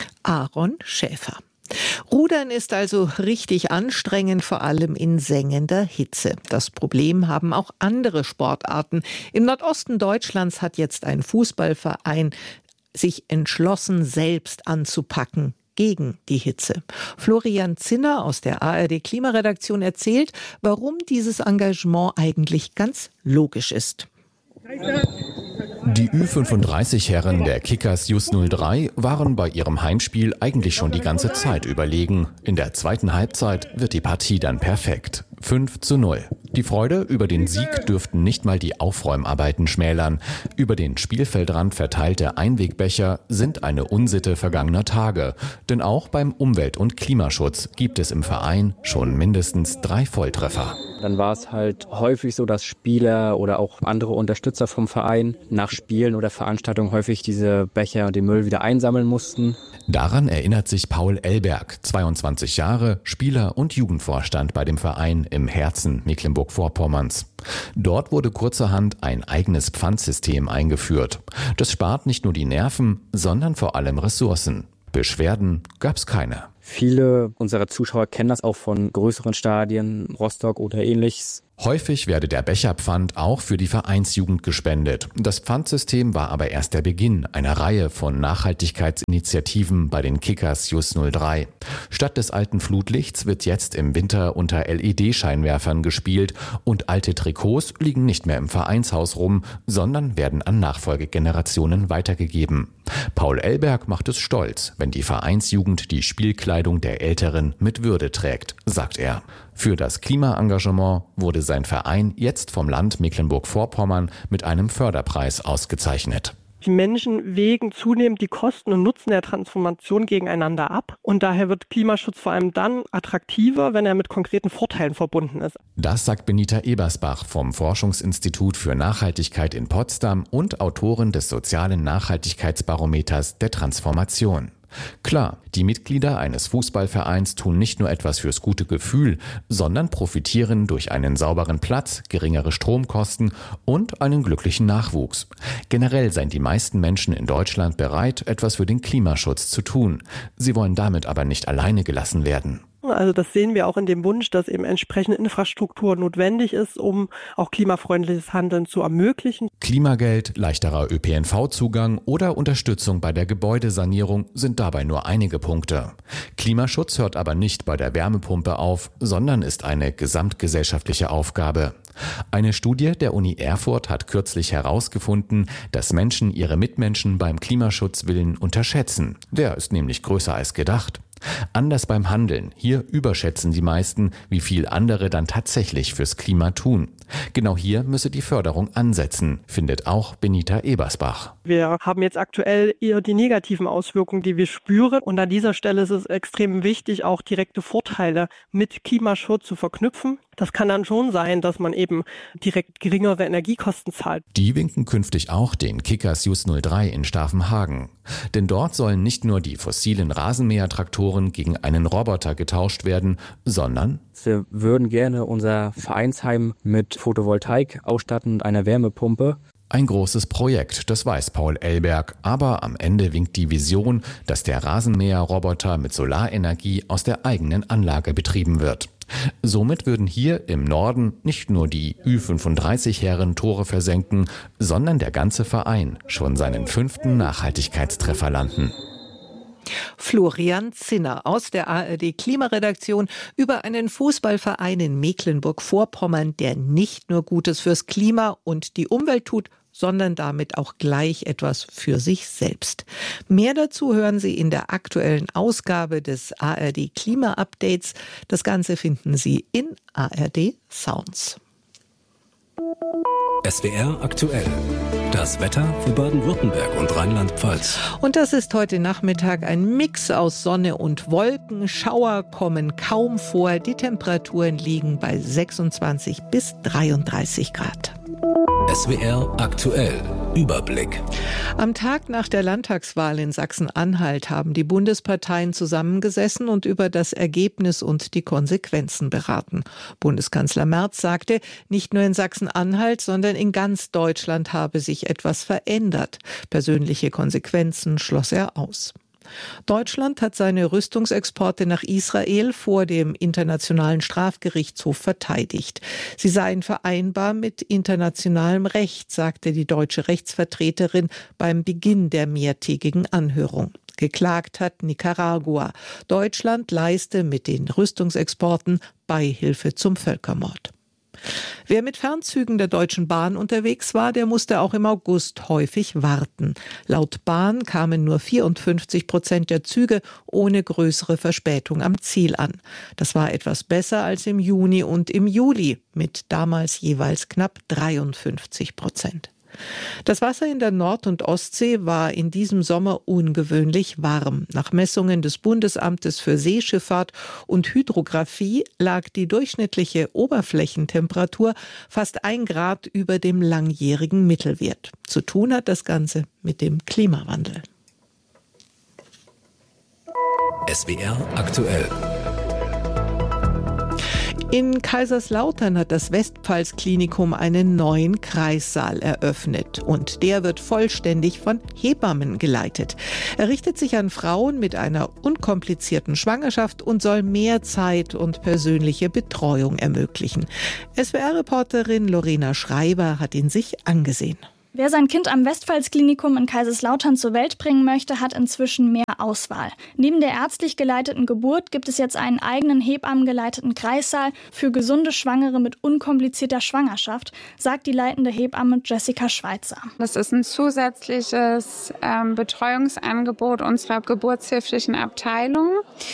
Aaron Schäfer. Rudern ist also richtig anstrengend, vor allem in sengender Hitze. Das Problem haben auch andere Sportarten. Im Nordosten Deutschlands hat jetzt ein Fußballverein sich entschlossen, selbst anzupacken gegen die Hitze. Florian Zinner aus der A R D-Klimaredaktion erzählt, warum dieses Engagement eigentlich ganz logisch ist. Die Ü fünfunddreißig-Herren der Kickers Just null drei waren bei ihrem Heimspiel eigentlich schon die ganze Zeit überlegen. In der zweiten Halbzeit wird die Partie dann perfekt. fünf zu null. Die Freude über den Sieg dürften nicht mal die Aufräumarbeiten schmälern. Über den Spielfeldrand verteilte Einwegbecher sind eine Unsitte vergangener Tage. Denn auch beim Umwelt- und Klimaschutz gibt es im Verein schon mindestens drei Volltreffer. Dann war es halt häufig so, dass Spieler oder auch andere Unterstützer vom Verein nach Spielen oder Veranstaltungen häufig diese Becher und den Müll wieder einsammeln mussten. Daran erinnert sich Paul Ellberg, zweiundzwanzig Jahre, Spieler und Jugendvorstand bei dem Verein im Herzen Mecklenburg-Vorpommerns. Dort wurde kurzerhand ein eigenes Pfandsystem eingeführt. Das spart nicht nur die Nerven, sondern vor allem Ressourcen. Beschwerden gab's keine. Viele unserer Zuschauer kennen das auch von größeren Stadien, Rostock oder ähnliches. Häufig werde der Becherpfand auch für die Vereinsjugend gespendet. Das Pfandsystem war aber erst der Beginn einer Reihe von Nachhaltigkeitsinitiativen bei den Kickers Just null drei. Statt des alten Flutlichts wird jetzt im Winter unter L E D-Scheinwerfern gespielt und alte Trikots liegen nicht mehr im Vereinshaus rum, sondern werden an Nachfolgegenerationen weitergegeben. Paul Ellberg macht es stolz, wenn die Vereinsjugend die Spielkleidung der Älteren mit Würde trägt, sagt er. Für das Klimaengagement wurde sein Verein jetzt vom Land Mecklenburg-Vorpommern mit einem Förderpreis ausgezeichnet. Die Menschen wägen zunehmend die Kosten und Nutzen der Transformation gegeneinander ab. Und daher wird Klimaschutz vor allem dann attraktiver, wenn er mit konkreten Vorteilen verbunden ist. Das sagt Benita Ebersbach vom Forschungsinstitut für Nachhaltigkeit in Potsdam und Autorin des sozialen Nachhaltigkeitsbarometers der Transformation. Klar, die Mitglieder eines Fußballvereins tun nicht nur etwas fürs gute Gefühl, sondern profitieren durch einen sauberen Platz, geringere Stromkosten und einen glücklichen Nachwuchs. Generell seien die meisten Menschen in Deutschland bereit, etwas für den Klimaschutz zu tun. Sie wollen damit aber nicht alleine gelassen werden. Also das sehen wir auch in dem Wunsch, dass eben entsprechende Infrastruktur notwendig ist, um auch klimafreundliches Handeln zu ermöglichen. Klimageld, leichterer Ö P N V-Zugang oder Unterstützung bei der Gebäudesanierung sind dabei nur einige Punkte. Klimaschutz hört aber nicht bei der Wärmepumpe auf, sondern ist eine gesamtgesellschaftliche Aufgabe. Eine Studie der Uni Erfurt hat kürzlich herausgefunden, dass Menschen ihre Mitmenschen beim Klimaschutzwillen unterschätzen. Der ist nämlich größer als gedacht. Anders beim Handeln. Hier überschätzen die meisten, wie viel andere dann tatsächlich fürs Klima tun. Genau hier müsse die Förderung ansetzen, findet auch Benita Ebersbach. Wir haben jetzt aktuell eher die negativen Auswirkungen, die wir spüren. Und an dieser Stelle ist es extrem wichtig, auch direkte Vorteile mit Klimaschutz zu verknüpfen. Das kann dann schon sein, dass man eben direkt geringere Energiekosten zahlt. Die winken künftig auch den Kickers Just null drei in Stavenhagen. Denn dort sollen nicht nur die fossilen Rasenmähertraktoren gegen einen Roboter getauscht werden, sondern wir würden gerne unser Vereinsheim mit Photovoltaik ausstatten und einer Wärmepumpe. Ein großes Projekt, das weiß Paul Ellberg, aber am Ende winkt die Vision, dass der Rasenmäherroboter mit Solarenergie aus der eigenen Anlage betrieben wird. Somit würden hier im Norden nicht nur die Ü fünfunddreißig Herren Tore versenken, sondern der ganze Verein schon seinen fünften Nachhaltigkeitstreffer landen. Florian Zinner aus der A R D Klimaredaktion über einen Fußballverein in Mecklenburg-Vorpommern, der nicht nur Gutes fürs Klima und die Umwelt tut, sondern damit auch gleich etwas für sich selbst. Mehr dazu hören Sie in der aktuellen Ausgabe des A R D Klima-Updates. Das Ganze finden Sie in A R D Sounds. S W R aktuell. Das Wetter für Baden-Württemberg und Rheinland-Pfalz. Und das ist heute Nachmittag ein Mix aus Sonne und Wolken. Schauer kommen kaum vor. Die Temperaturen liegen bei sechsundzwanzig bis dreiunddreißig Grad. S W R aktuell. Überblick. Am Tag nach der Landtagswahl in Sachsen-Anhalt haben die Bundesparteien zusammengesessen und über das Ergebnis und die Konsequenzen beraten. Bundeskanzler Merz sagte, nicht nur in Sachsen-Anhalt, sondern in ganz Deutschland habe sich etwas verändert. Persönliche Konsequenzen schloss er aus. Deutschland hat seine Rüstungsexporte nach Israel vor dem Internationalen Strafgerichtshof verteidigt. Sie seien vereinbar mit internationalem Recht, sagte die deutsche Rechtsvertreterin beim Beginn der mehrtägigen Anhörung. Geklagt hat Nicaragua. Deutschland leiste mit den Rüstungsexporten Beihilfe zum Völkermord. Wer mit Fernzügen der Deutschen Bahn unterwegs war, der musste auch im August häufig warten. Laut Bahn kamen nur vierundfünfzig Prozent der Züge ohne größere Verspätung am Ziel an. Das war etwas besser als im Juni und im Juli mit damals jeweils knapp dreiundfünfzig Prozent. Das Wasser in der Nord- und Ostsee war in diesem Sommer ungewöhnlich warm. Nach Messungen des Bundesamtes für Seeschifffahrt und Hydrographie lag die durchschnittliche Oberflächentemperatur fast ein Grad über dem langjährigen Mittelwert. Zu tun hat das Ganze mit dem Klimawandel. S W R aktuell. In Kaiserslautern hat das Westpfalz-Klinikum einen neuen Kreissaal eröffnet und der wird vollständig von Hebammen geleitet. Er richtet sich an Frauen mit einer unkomplizierten Schwangerschaft und soll mehr Zeit und persönliche Betreuung ermöglichen. S W R-Reporterin Lorena Schreiber hat ihn sich angesehen. Wer sein Kind am Westpfalz-Klinikum in Kaiserslautern zur Welt bringen möchte, hat inzwischen mehr Auswahl. Neben der ärztlich geleiteten Geburt gibt es jetzt einen eigenen hebammengeleiteten Kreissaal für gesunde Schwangere mit unkomplizierter Schwangerschaft, sagt die leitende Hebamme Jessica Schweitzer. Das ist ein zusätzliches ähm, Betreuungsangebot unserer geburtshilflichen Abteilung.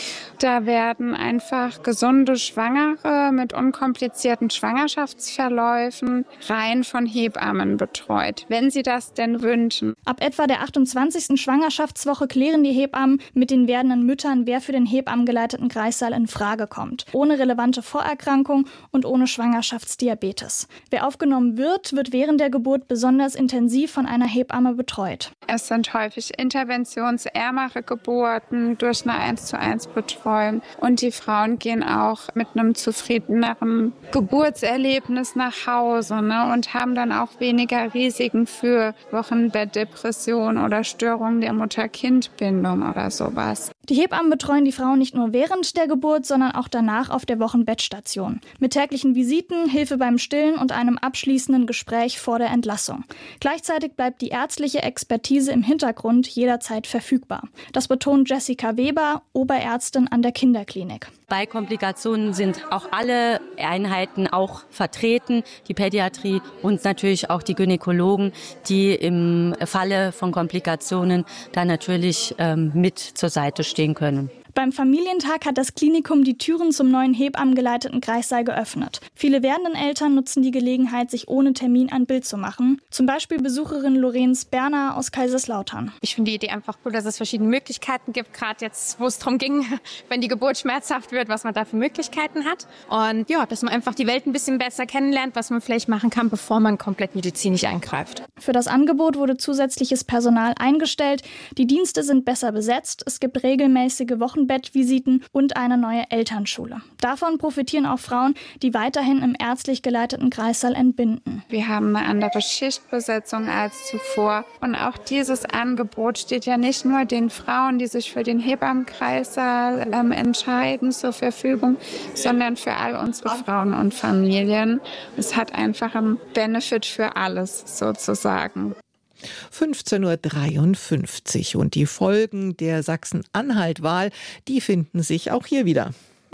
Da werden einfach gesunde Schwangere mit unkomplizierten Schwangerschaftsverläufen rein von Hebammen betreut, wenn sie das denn wünschen. Ab etwa der achtundzwanzigsten Schwangerschaftswoche klären die Hebammen mit den werdenden Müttern, wer für den hebammengeleiteten Kreissaal in Frage kommt. Ohne relevante Vorerkrankung und ohne Schwangerschaftsdiabetes. Wer aufgenommen wird, wird während der Geburt besonders intensiv von einer Hebamme betreut. Es sind häufig interventionsärmere Geburten durch eine eins zu eins Betreuung. Und die Frauen gehen auch mit einem zufriedeneren Geburtserlebnis nach Hause, ne, und haben dann auch weniger Risiken für Wochenbettdepression oder Störungen der Mutter-Kind-Bindung oder sowas. Die Hebammen betreuen die Frauen nicht nur während der Geburt, sondern auch danach auf der Wochenbettstation. Mit täglichen Visiten, Hilfe beim Stillen und einem abschließenden Gespräch vor der Entlassung. Gleichzeitig bleibt die ärztliche Expertise im Hintergrund jederzeit verfügbar. Das betont Jessica Weber, Oberärztin an der Kinderklinik. Bei Komplikationen sind auch alle Einheiten auch vertreten, die Pädiatrie und natürlich auch die Gynäkologen, die im Falle von Komplikationen da natürlich ähm, mit zur Seite stehen können. Beim Familientag hat das Klinikum die Türen zum neuen hebammengeleiteten Kreissaal geöffnet. Viele werdenden Eltern nutzen die Gelegenheit, sich ohne Termin ein Bild zu machen. Zum Beispiel Besucherin Lorenz Berner aus Kaiserslautern. Ich finde die Idee einfach cool, dass es verschiedene Möglichkeiten gibt, gerade jetzt, wo es darum ging, wenn die Geburt schmerzhaft wird, was man da für Möglichkeiten hat. Und ja, dass man einfach die Welt ein bisschen besser kennenlernt, was man vielleicht machen kann, bevor man komplett medizinisch eingreift. Für das Angebot wurde zusätzliches Personal eingestellt. Die Dienste sind besser besetzt. Es gibt regelmäßige Wochen Bettvisiten und eine neue Elternschule. Davon profitieren auch Frauen, die weiterhin im ärztlich geleiteten Kreissaal entbinden. Wir haben eine andere Schichtbesetzung als zuvor. Und auch dieses Angebot steht ja nicht nur den Frauen, die sich für den Hebammenkreissaal ähm, entscheiden, zur Verfügung, sondern für all unsere Frauen und Familien. Es hat einfach einen Benefit für alles sozusagen. fünfzehn Uhr dreiundfünfzig und die Folgen der Sachsen-Anhalt-Wahl, die finden sich auch hier wieder.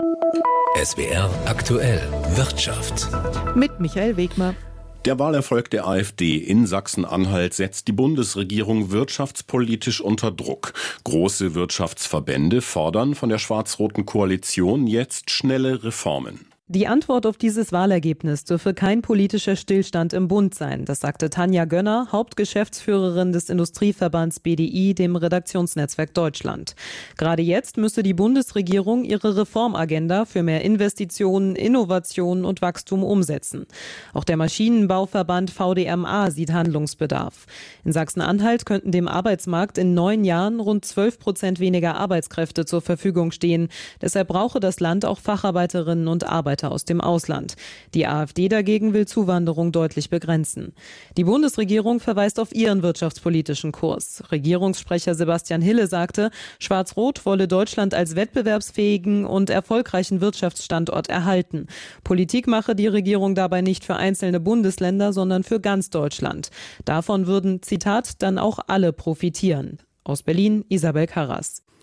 S W R aktuell Wirtschaft. Mit Michael Wegmer. Der Wahlerfolg der AfD in Sachsen-Anhalt setzt die Bundesregierung wirtschaftspolitisch unter Druck. Große Wirtschaftsverbände fordern von der schwarz-roten Koalition jetzt schnelle Reformen. Die Antwort auf dieses Wahlergebnis dürfe kein politischer Stillstand im Bund sein. Das sagte Tanja Gönner, Hauptgeschäftsführerin des Industrieverbands B D I, dem Redaktionsnetzwerk Deutschland. Gerade jetzt müsse die Bundesregierung ihre Reformagenda für mehr Investitionen, Innovationen und Wachstum umsetzen. Auch der Maschinenbauverband V D M A sieht Handlungsbedarf. In Sachsen-Anhalt könnten dem Arbeitsmarkt in neun Jahren rund zwölf Prozent weniger Arbeitskräfte zur Verfügung stehen. Deshalb brauche das Land auch Facharbeiterinnen und Arbeiter aus dem Ausland. Die AfD dagegen will Zuwanderung deutlich begrenzen. Die Bundesregierung verweist auf ihren wirtschaftspolitischen Kurs. Regierungssprecher Sebastian Hille sagte, Schwarz-Rot wolle Deutschland als wettbewerbsfähigen und erfolgreichen Wirtschaftsstandort erhalten. Politik mache die Regierung dabei nicht für einzelne Bundesländer, sondern für ganz Deutschland. Davon würden, Zitat, dann auch alle profitieren. Aus Berlin, Isabel Karras.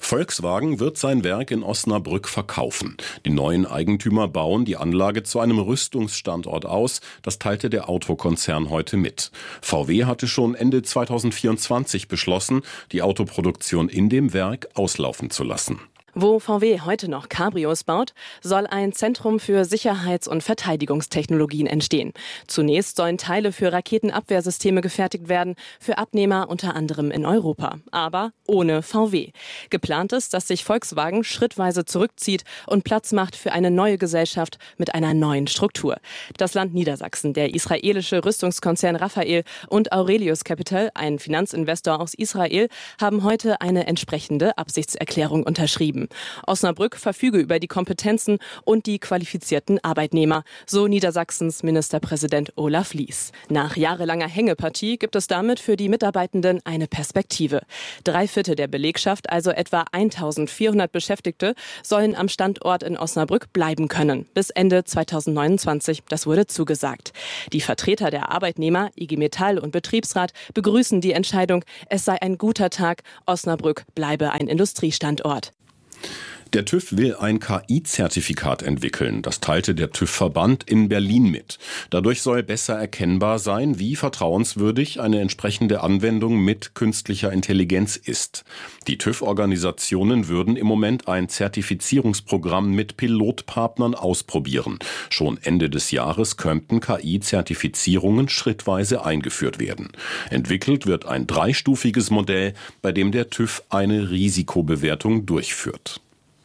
Volkswagen wird sein Werk in Osnabrück verkaufen. Die neuen Eigentümer bauen die Anlage zu einem Rüstungsstandort aus. Das teilte der Autokonzern heute mit. V W hatte schon Ende zweitausendvierundzwanzig beschlossen, die Autoproduktion in dem Werk auslaufen zu lassen. Wo V W heute noch Cabrios baut, soll ein Zentrum für Sicherheits- und Verteidigungstechnologien entstehen. Zunächst sollen Teile für Raketenabwehrsysteme gefertigt werden, für Abnehmer unter anderem in Europa, aber ohne V W. Geplant ist, dass sich Volkswagen schrittweise zurückzieht und Platz macht für eine neue Gesellschaft mit einer neuen Struktur. Das Land Niedersachsen, der israelische Rüstungskonzern Rafael und Aurelius Capital, ein Finanzinvestor aus Israel, haben heute eine entsprechende Absichtserklärung unterschrieben. Osnabrück verfüge über die Kompetenzen und die qualifizierten Arbeitnehmer, so Niedersachsens Ministerpräsident Olaf Lies. Nach jahrelanger Hängepartie gibt es damit für die Mitarbeitenden eine Perspektive. Drei Viertel der Belegschaft, also etwa eintausendvierhundert Beschäftigte, sollen am Standort in Osnabrück bleiben können. Bis Ende zweitausendneunundzwanzig, das wurde zugesagt. Die Vertreter der Arbeitnehmer, I G Metall und Betriebsrat begrüßen die Entscheidung. Es sei ein guter Tag, Osnabrück bleibe ein Industriestandort. Der TÜV will ein K I-Zertifikat entwickeln. Das teilte der TÜV-Verband in Berlin mit. Dadurch soll besser erkennbar sein, wie vertrauenswürdig eine entsprechende Anwendung mit künstlicher Intelligenz ist. Die TÜV-Organisationen würden im Moment ein Zertifizierungsprogramm mit Pilotpartnern ausprobieren. Schon Ende des Jahres könnten K I-Zertifizierungen schrittweise eingeführt werden. Entwickelt wird ein dreistufiges Modell, bei dem der TÜV eine Risikobewertung durchführt.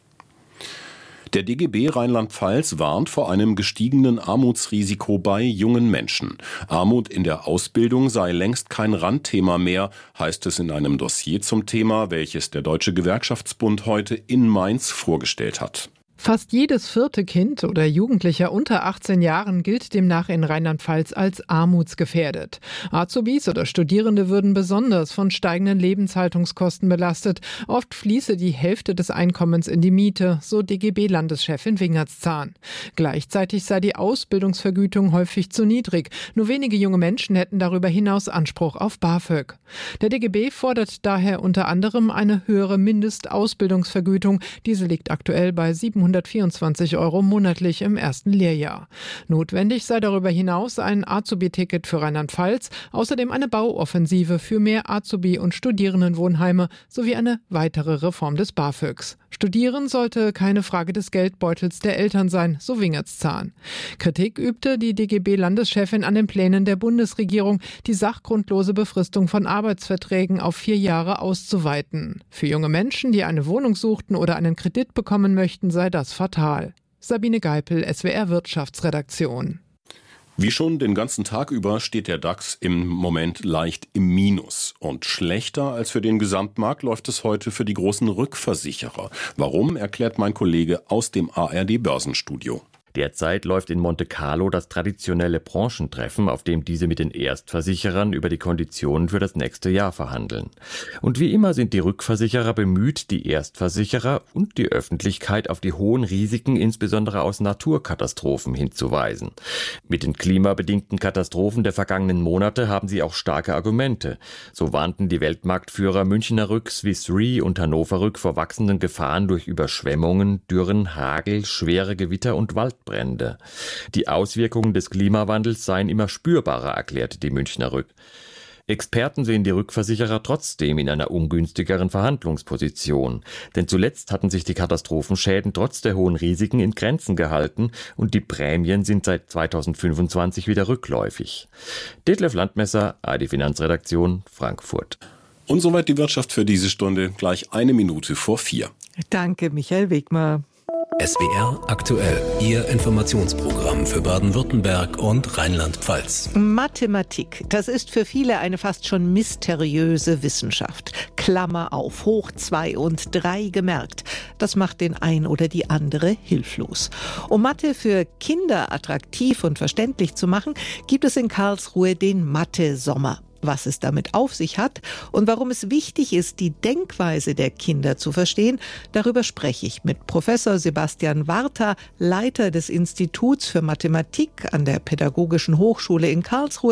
Der D G B Rheinland-Pfalz warnt vor einem gestiegenen Armutsrisiko bei jungen Menschen. Armut in der Ausbildung sei längst kein Randthema mehr, heißt es in einem Dossier zum Thema, welches der Deutsche Gewerkschaftsbund heute in Mainz vorgestellt hat. Fast jedes vierte Kind oder Jugendlicher unter achtzehn Jahren gilt demnach in Rheinland-Pfalz als armutsgefährdet. Azubis oder Studierende würden besonders von steigenden Lebenshaltungskosten belastet. Oft fließe die Hälfte des Einkommens in die Miete, so D G B-Landeschefin Wingertszahn. Gleichzeitig sei die Ausbildungsvergütung häufig zu niedrig. Nur wenige junge Menschen hätten darüber hinaus Anspruch auf BAföG. Der D G B fordert daher unter anderem eine höhere Mindestausbildungsvergütung. Diese liegt aktuell bei siebenhundertvierundzwanzig Euro monatlich im ersten Lehrjahr. Notwendig sei darüber hinaus ein Azubi-Ticket für Rheinland-Pfalz, außerdem eine Bauoffensive für mehr Azubi- und Studierendenwohnheime sowie eine weitere Reform des BAföGs. Studieren sollte keine Frage des Geldbeutels der Eltern sein, so Wingertszahn. Kritik übte die D G B-Landeschefin an den Plänen der Bundesregierung, die sachgrundlose Befristung von Arbeitsverträgen auf vier Jahre auszuweiten. Für junge Menschen, die eine Wohnung suchten oder einen Kredit bekommen möchten, sei das fatal. Sabine Geipel, S W R Wirtschaftsredaktion. Wie schon den ganzen Tag über steht der DAX im Moment leicht im Minus. Und schlechter als für den Gesamtmarkt läuft es heute für die großen Rückversicherer. Warum, erklärt mein Kollege aus dem A R D-Börsenstudio. Derzeit läuft in Monte Carlo das traditionelle Branchentreffen, auf dem diese mit den Erstversicherern über die Konditionen für das nächste Jahr verhandeln. Und wie immer sind die Rückversicherer bemüht, die Erstversicherer und die Öffentlichkeit auf die hohen Risiken, insbesondere aus Naturkatastrophen, hinzuweisen. Mit den klimabedingten Katastrophen der vergangenen Monate haben sie auch starke Argumente. So warnten die Weltmarktführer Münchner Rück, Swiss Re und Hannover Rück vor wachsenden Gefahren durch Überschwemmungen, Dürren, Hagel, schwere Gewitter und Waldbrände. Brände. Die Auswirkungen des Klimawandels seien immer spürbarer, erklärte die Münchner Rück. Experten sehen die Rückversicherer trotzdem in einer ungünstigeren Verhandlungsposition. Denn zuletzt hatten sich die Katastrophenschäden trotz der hohen Risiken in Grenzen gehalten und die Prämien sind seit zweitausendfünfundzwanzig wieder rückläufig. Detlef Landmesser, A R D Finanzredaktion, Frankfurt. Und soweit die Wirtschaft für diese Stunde, gleich eine Minute vor vier. Danke, Michael Wegmer. S W R aktuell, Ihr Informationsprogramm für Baden-Württemberg und Rheinland-Pfalz. Mathematik, das ist für viele eine fast schon mysteriöse Wissenschaft. Klammer auf, hoch zwei und drei gemerkt. Das macht den ein oder die andere hilflos. Um Mathe für Kinder attraktiv und verständlich zu machen, gibt es in Karlsruhe den Mathe-Sommer. Was es damit auf sich hat und warum es wichtig ist, die Denkweise der Kinder zu verstehen, darüber spreche ich mit Professor Sebastian Warta, Leiter des Instituts für Mathematik an der Pädagogischen Hochschule in Karlsruhe,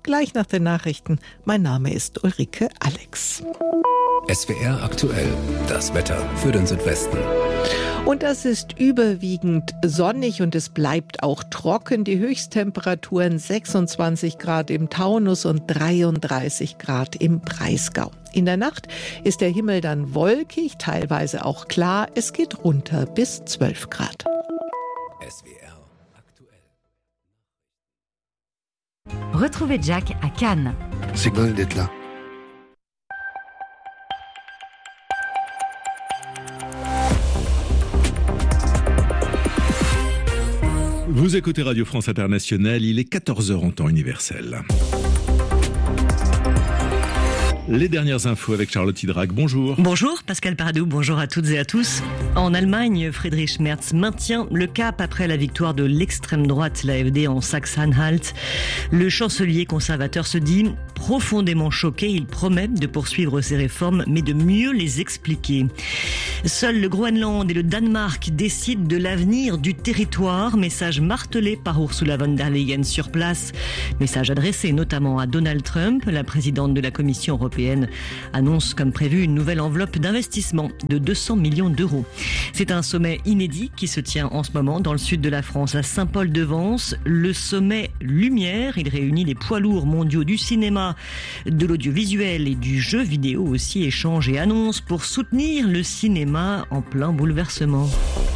gleich nach den Nachrichten. Mein Name ist Ulrike Alex. S W R aktuell, das Wetter für den Südwesten. Und das ist überwiegend sonnig und es bleibt auch trocken. Die Höchsttemperaturen sechsundzwanzig Grad im Taunus und dreiunddreißig Grad im Breisgau. In der Nacht ist der Himmel dann wolkig, teilweise auch klar. Es geht runter bis zwölf Grad. S W R aktuell. Retrouvez Jack à Cannes. C'est cool d'être là. Vous écoutez Radio France Internationale, il est quatorze heures en temps universel. Les dernières infos avec Charlotte Hydrac. Bonjour. Bonjour Pascal Paradou, bonjour à toutes et à tous. En Allemagne, Friedrich Merz maintient le cap après la victoire de l'extrême droite, l'A F D, en Saxe-Anhalt. Le chancelier conservateur se dit profondément choqué. Il promet de poursuivre ses réformes, mais de mieux les expliquer. Seuls le Groenland et le Danemark décident de l'avenir du territoire. Message martelé par Ursula von der Leyen sur place. Message adressé notamment à Donald Trump. La présidente de la Commission européenne annonce comme prévu une nouvelle enveloppe d'investissement de deux cents millions d'euros. C'est un sommet inédit qui se tient en ce moment dans le sud de la France, à Saint-Paul-de-Vence. Le sommet Lumière, il réunit les poids lourds mondiaux du cinéma, de l'audiovisuel et du jeu vidéo aussi, échange et annonce pour soutenir le cinéma en plein bouleversement.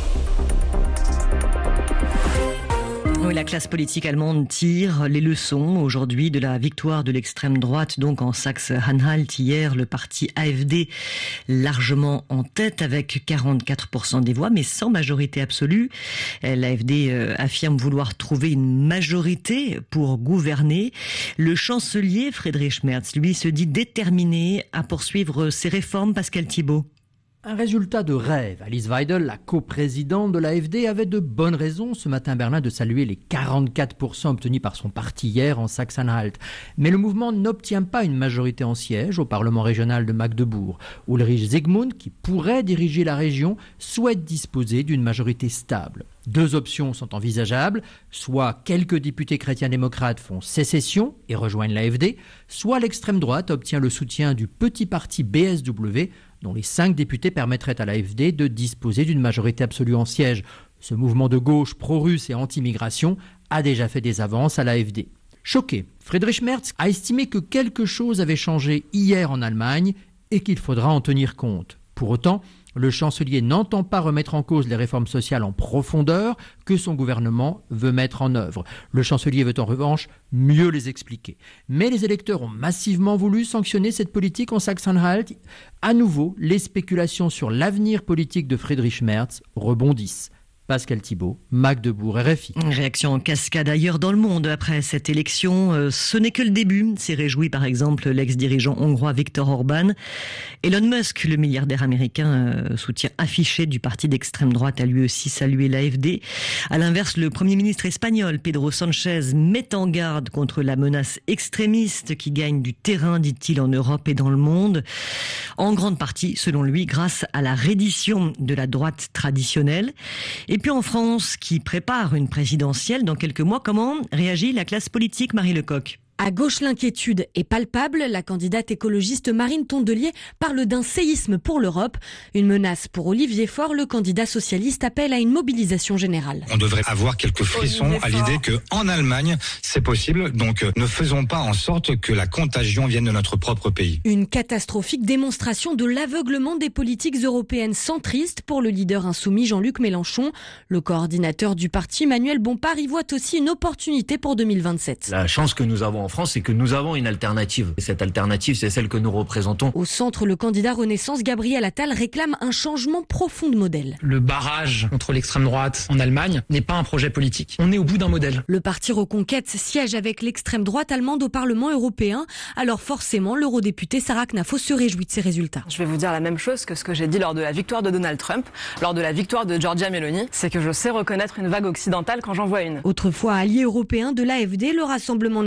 Oui, la classe politique allemande tire les leçons aujourd'hui de la victoire de l'extrême droite, donc en Saxe-Anhalt. Hier, le parti A F D largement en tête avec quarante-quatre pour cent des voix, mais sans majorité absolue. L'A F D affirme vouloir trouver une majorité pour gouverner. Le chancelier Friedrich Merz, lui, se dit déterminé à poursuivre ses réformes. Pascal Thibault. Un résultat de rêve. Alice Weidel, la coprésidente de l'A F D, avait de bonnes raisons ce matin Berlin de saluer les quarante-quatre pour cent obtenus par son parti hier en Saxe-Anhalt. Mais le mouvement n'obtient pas une majorité en siège au Parlement régional de Magdebourg. Ulrich Zygmunt, qui pourrait diriger la région, souhaite disposer d'une majorité stable. Deux options sont envisageables, soit quelques députés chrétiens-démocrates font sécession et rejoignent l'A F D, soit l'extrême droite obtient le soutien du petit parti B S W, dont les cinq députés permettraient à l'A F D de disposer d'une majorité absolue en siège. Ce mouvement de gauche pro-russe et anti-migration a déjà fait des avances à l'A F D. Choqué, Friedrich Merz a estimé que quelque chose avait changé hier en Allemagne et qu'il faudra en tenir compte. Pour autant, le chancelier n'entend pas remettre en cause les réformes sociales en profondeur que son gouvernement veut mettre en œuvre. Le chancelier veut en revanche mieux les expliquer. Mais les électeurs ont massivement voulu sanctionner cette politique en Saxe-Anhalt. À nouveau, les spéculations sur l'avenir politique de Friedrich Merz rebondissent. Pascal Thibault, Magdebourg, R F I. Réaction en cascade ailleurs dans le monde après cette élection. Euh, ce n'est que le début, s'est réjoui par exemple l'ex-dirigeant hongrois Viktor Orban. Elon Musk, le milliardaire américain, euh, soutien affiché du parti d'extrême droite, a lui aussi salué l'A F D. À l'inverse, le Premier ministre espagnol Pedro Sánchez met en garde contre la menace extrémiste qui gagne du terrain, dit-il, en Europe et dans le monde. En grande partie, selon lui, grâce à la reddition de la droite traditionnelle. Et puis en France, qui prépare une présidentielle dans quelques mois, comment réagit la classe politique, Marie Lecoq ? À gauche, l'inquiétude est palpable. La candidate écologiste Marine Tondelier parle d'un séisme pour l'Europe. Une menace pour Olivier Faure. Le candidat socialiste appelle à une mobilisation générale. On devrait avoir quelques frissons à l'idée qu'en Allemagne, c'est possible. Donc ne faisons pas en sorte que la contagion vienne de notre propre pays. Une catastrophique démonstration de l'aveuglement des politiques européennes centristes pour le leader insoumis Jean-Luc Mélenchon. Le coordinateur du parti, Manuel Bompard, y voit aussi une opportunité pour deux mille vingt-sept. La chance que nous avons en France, c'est que nous avons une alternative. Et cette alternative, c'est celle que nous représentons. Au centre, le candidat Renaissance, Gabriel Attal, réclame un changement profond de modèle. Le barrage contre l'extrême droite en Allemagne n'est pas un projet politique. On est au bout d'un modèle. Le parti Reconquête siège avec l'extrême droite allemande au Parlement européen. Alors forcément, l'eurodéputé Sarah Knafo se réjouit de ces résultats. Je vais vous dire la même chose que ce que j'ai dit lors de la victoire de Donald Trump, lors de la victoire de Giorgia Meloni, c'est que je sais reconnaître une vague occidentale quand j'en vois une. Autrefois allié européen de l'A F D, le Rassemblement national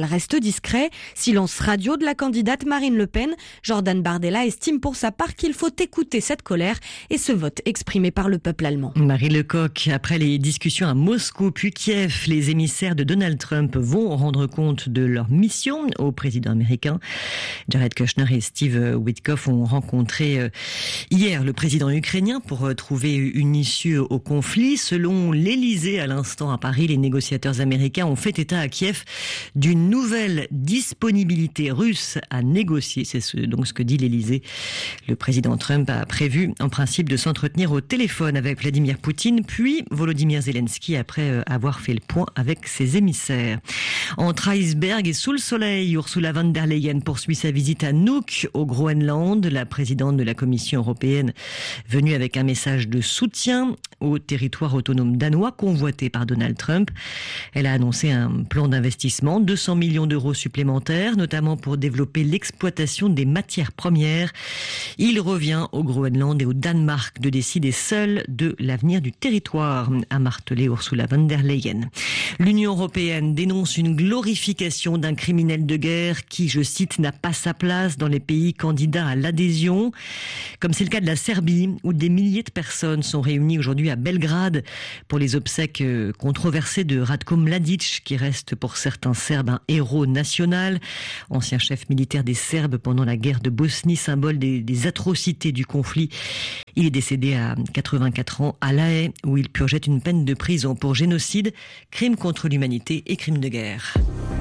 social reste discret. Silence radio de la candidate Marine Le Pen. Jordan Bardella estime pour sa part qu'il faut écouter cette colère et ce vote exprimé par le peuple allemand. Marie Lecoq, après les discussions à Moscou puis Kiev, les émissaires de Donald Trump vont rendre compte de leur mission au président américain. Jared Kushner et Steve Witkoff ont rencontré hier le président ukrainien pour trouver une issue au conflit. Selon l'Élysée, à l'instant à Paris, les négociateurs américains ont fait état à Kiev d'une nouvelle disponibilité russe à négocier. C'est ce, donc ce que dit l'Élysée. Le président Trump a prévu en principe de s'entretenir au téléphone avec Vladimir Poutine, puis Volodymyr Zelensky après avoir fait le point avec ses émissaires. Entre iceberg et sous le soleil, Ursula von der Leyen poursuit sa visite à Nuuk, au Groenland. La présidente de la Commission européenne venue avec un message de soutien au territoire autonome danois convoité par Donald Trump. Elle a annoncé un plan d'investissement, deux cents millions d'euros supplémentaires, notamment pour développer l'exploitation des matières premières. Il revient au Groenland et au Danemark de décider seul de l'avenir du territoire, a martelé Ursula von der Leyen. L'Union européenne dénonce une glorification d'un criminel de guerre qui, je cite, n'a pas sa place dans les pays candidats à l'adhésion, comme c'est le cas de la Serbie, où des milliers de personnes sont réunies aujourd'hui à Belgrade pour les obsèques controversées de Ratko Mladic, qui reste pour certains Serbes un héros national, ancien chef militaire des Serbes pendant la guerre de Bosnie, symbole des, des atrocités du conflit. Il est décédé à quatre-vingt-quatre ans à La Haye, où il purgeait une peine de prison pour génocide, crime contre l'humanité et crime de guerre.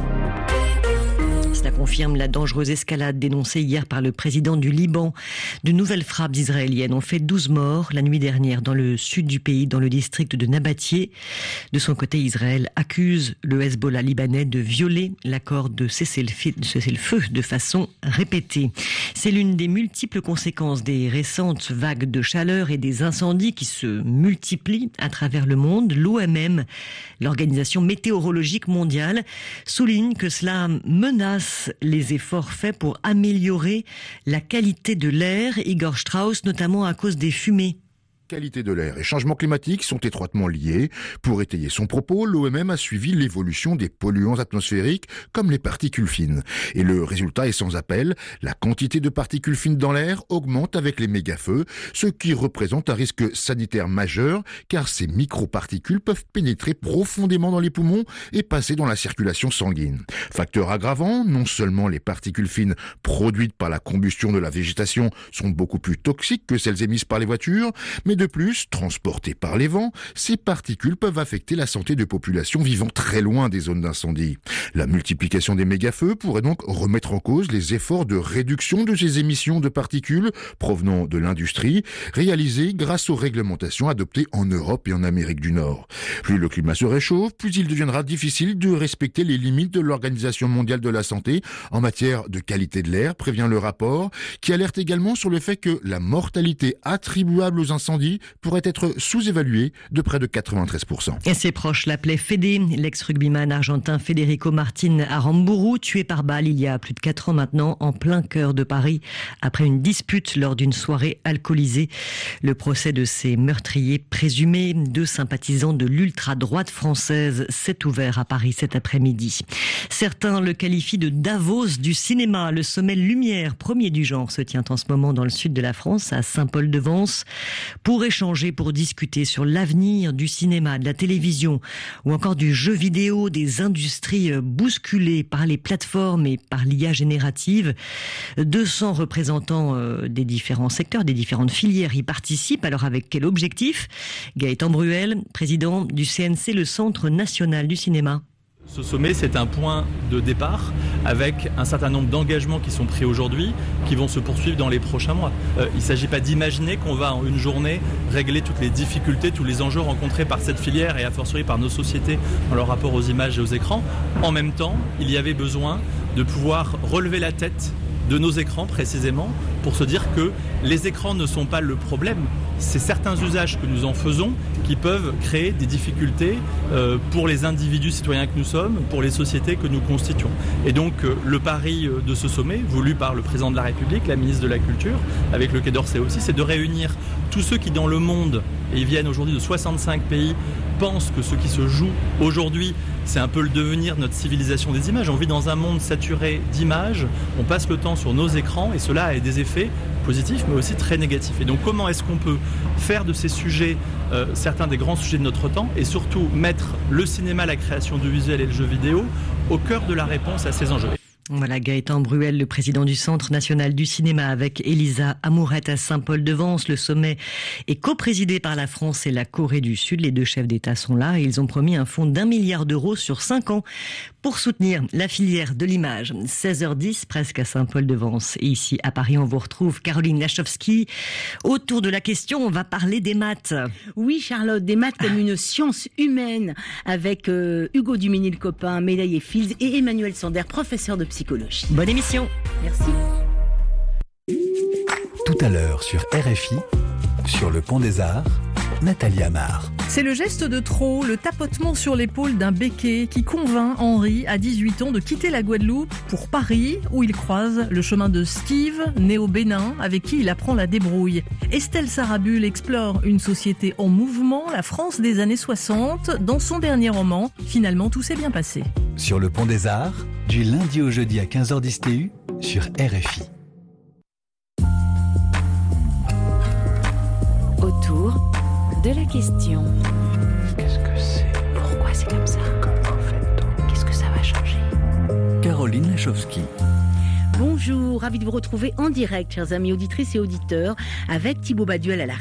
Cela confirme la dangereuse escalade dénoncée hier par le président du Liban. De nouvelles frappes israéliennes ont fait douze morts la nuit dernière dans le sud du pays, dans le district de Nabatieh. De son côté, Israël accuse le Hezbollah libanais de violer l'accord de cessez-le-feu de façon répétée. C'est l'une des multiples conséquences des récentes vagues de chaleur et des incendies qui se multiplient à travers le monde. L'O M M, l'Organisation météorologique mondiale, souligne que cela menace les efforts faits pour améliorer la qualité de l'air. Igor Strauss, notamment à cause des fumées. Qualité de l'air et changement climatique sont étroitement liés. Pour étayer son propos, l'O M M a suivi l'évolution des polluants atmosphériques comme les particules fines. Et le résultat est sans appel. La quantité de particules fines dans l'air augmente avec les méga-feux, ce qui représente un risque sanitaire majeur car ces microparticules peuvent pénétrer profondément dans les poumons et passer dans la circulation sanguine. Facteur aggravant, non seulement les particules fines produites par la combustion de la végétation sont beaucoup plus toxiques que celles émises par les voitures, mais de plus, transportées par les vents, ces particules peuvent affecter la santé de populations vivant très loin des zones d'incendie. La multiplication des méga-feux pourrait donc remettre en cause les efforts de réduction de ces émissions de particules provenant de l'industrie, réalisées grâce aux réglementations adoptées en Europe et en Amérique du Nord. Plus le climat se réchauffe, plus il deviendra difficile de respecter les limites de l'Organisation mondiale de la santé en matière de qualité de l'air, prévient le rapport, qui alerte également sur le fait que la mortalité attribuable aux incendies pourrait être sous-évalué de près de quatre-vingt-treize pour cent. Et ses proches l'appelaient Fédé, l'ex-rugbyman argentin Federico Martin Aramburu, tué par balle il y a plus de quatre ans maintenant, en plein cœur de Paris, après une dispute lors d'une soirée alcoolisée. Le procès de ces meurtriers présumés, deux sympathisants de l'ultra-droite française, s'est ouvert à Paris cet après-midi. Certains le qualifient de Davos du cinéma. Le sommet Lumière, premier du genre, se tient en ce moment dans le sud de la France, à Saint-Paul-de-Vence, pour échanger, pour discuter sur l'avenir du cinéma, de la télévision ou encore du jeu vidéo, des industries bousculées par les plateformes et par l'I A générative. deux cents représentants des différents secteurs, des différentes filières y participent. Alors avec quel objectif ? Gaëtan Bruel, président du C N C, le Centre national du cinéma. Ce sommet, c'est un point de départ avec un certain nombre d'engagements qui sont pris aujourd'hui, qui vont se poursuivre dans les prochains mois. Euh, il ne s'agit pas d'imaginer qu'on va en une journée régler toutes les difficultés, tous les enjeux rencontrés par cette filière et a fortiori par nos sociétés dans leur rapport aux images et aux écrans. En même temps, il y avait besoin de pouvoir relever la tête de nos écrans précisément pour se dire que les écrans ne sont pas le problème. C'est certains usages que nous en faisons qui peuvent créer des difficultés euh, pour les individus citoyens que nous sommes, pour les sociétés que nous constituons. Et donc euh, le pari de ce sommet, voulu par le président de la République, la ministre de la Culture, avec le Quai d'Orsay aussi, c'est de réunir tous ceux qui dans le monde, et ils viennent aujourd'hui de soixante-cinq pays, pensent que ce qui se joue aujourd'hui c'est un peu le devenir de notre civilisation des images. On vit dans un monde saturé d'images, on passe le temps sur nos écrans et cela a des effets positifs mais aussi très négatifs. Et donc comment est-ce qu'on peut faire de ces sujets euh, certains des grands sujets de notre temps et surtout mettre le cinéma, la création du visuel et le jeu vidéo au cœur de la réponse à ces enjeux. Voilà, Gaëtan Bruel, le président du Centre national du cinéma, avec Elisa Amourette à Saint-Paul-de-Vence. Le sommet est coprésidé par la France et la Corée du Sud. Les deux chefs d'État sont là et ils ont promis un fonds d'un milliard d'euros sur cinq ans pour soutenir la filière de l'image. seize heures dix, presque à Saint-Paul-de-Vence. Et ici, à Paris, on vous retrouve Caroline Lachowski. Autour de la question, on va parler des maths. Oui, Charlotte, des maths comme une science humaine, avec euh, Hugo Duménil-Copin, médaillé Fields, et Emmanuel Sander, professeur de psychologie. Bonne émission. Merci. Tout à l'heure sur R F I, sur le Pont des Arts, Nathalie Amar. C'est le geste de trop, le tapotement sur l'épaule d'un béquet qui convainc Henri, à dix-huit ans, de quitter la Guadeloupe pour Paris, où il croise le chemin de Steve, né au Bénin, avec qui il apprend la débrouille. Estelle Sarabul explore une société en mouvement, la France des années soixante, dans son dernier roman. Finalement, tout s'est bien passé. Sur le Pont des Arts, du lundi au jeudi à quinze heures dix T U, sur R F I. Autour de la question. Qu'est-ce que c'est? Pourquoi c'est comme ça? Comment fait-on? Qu'est-ce que ça va changer? Caroline Lachowski. Bonjour, ravi de vous retrouver en direct, chers amis auditrices et auditeurs, avec Thibaut Baduel à la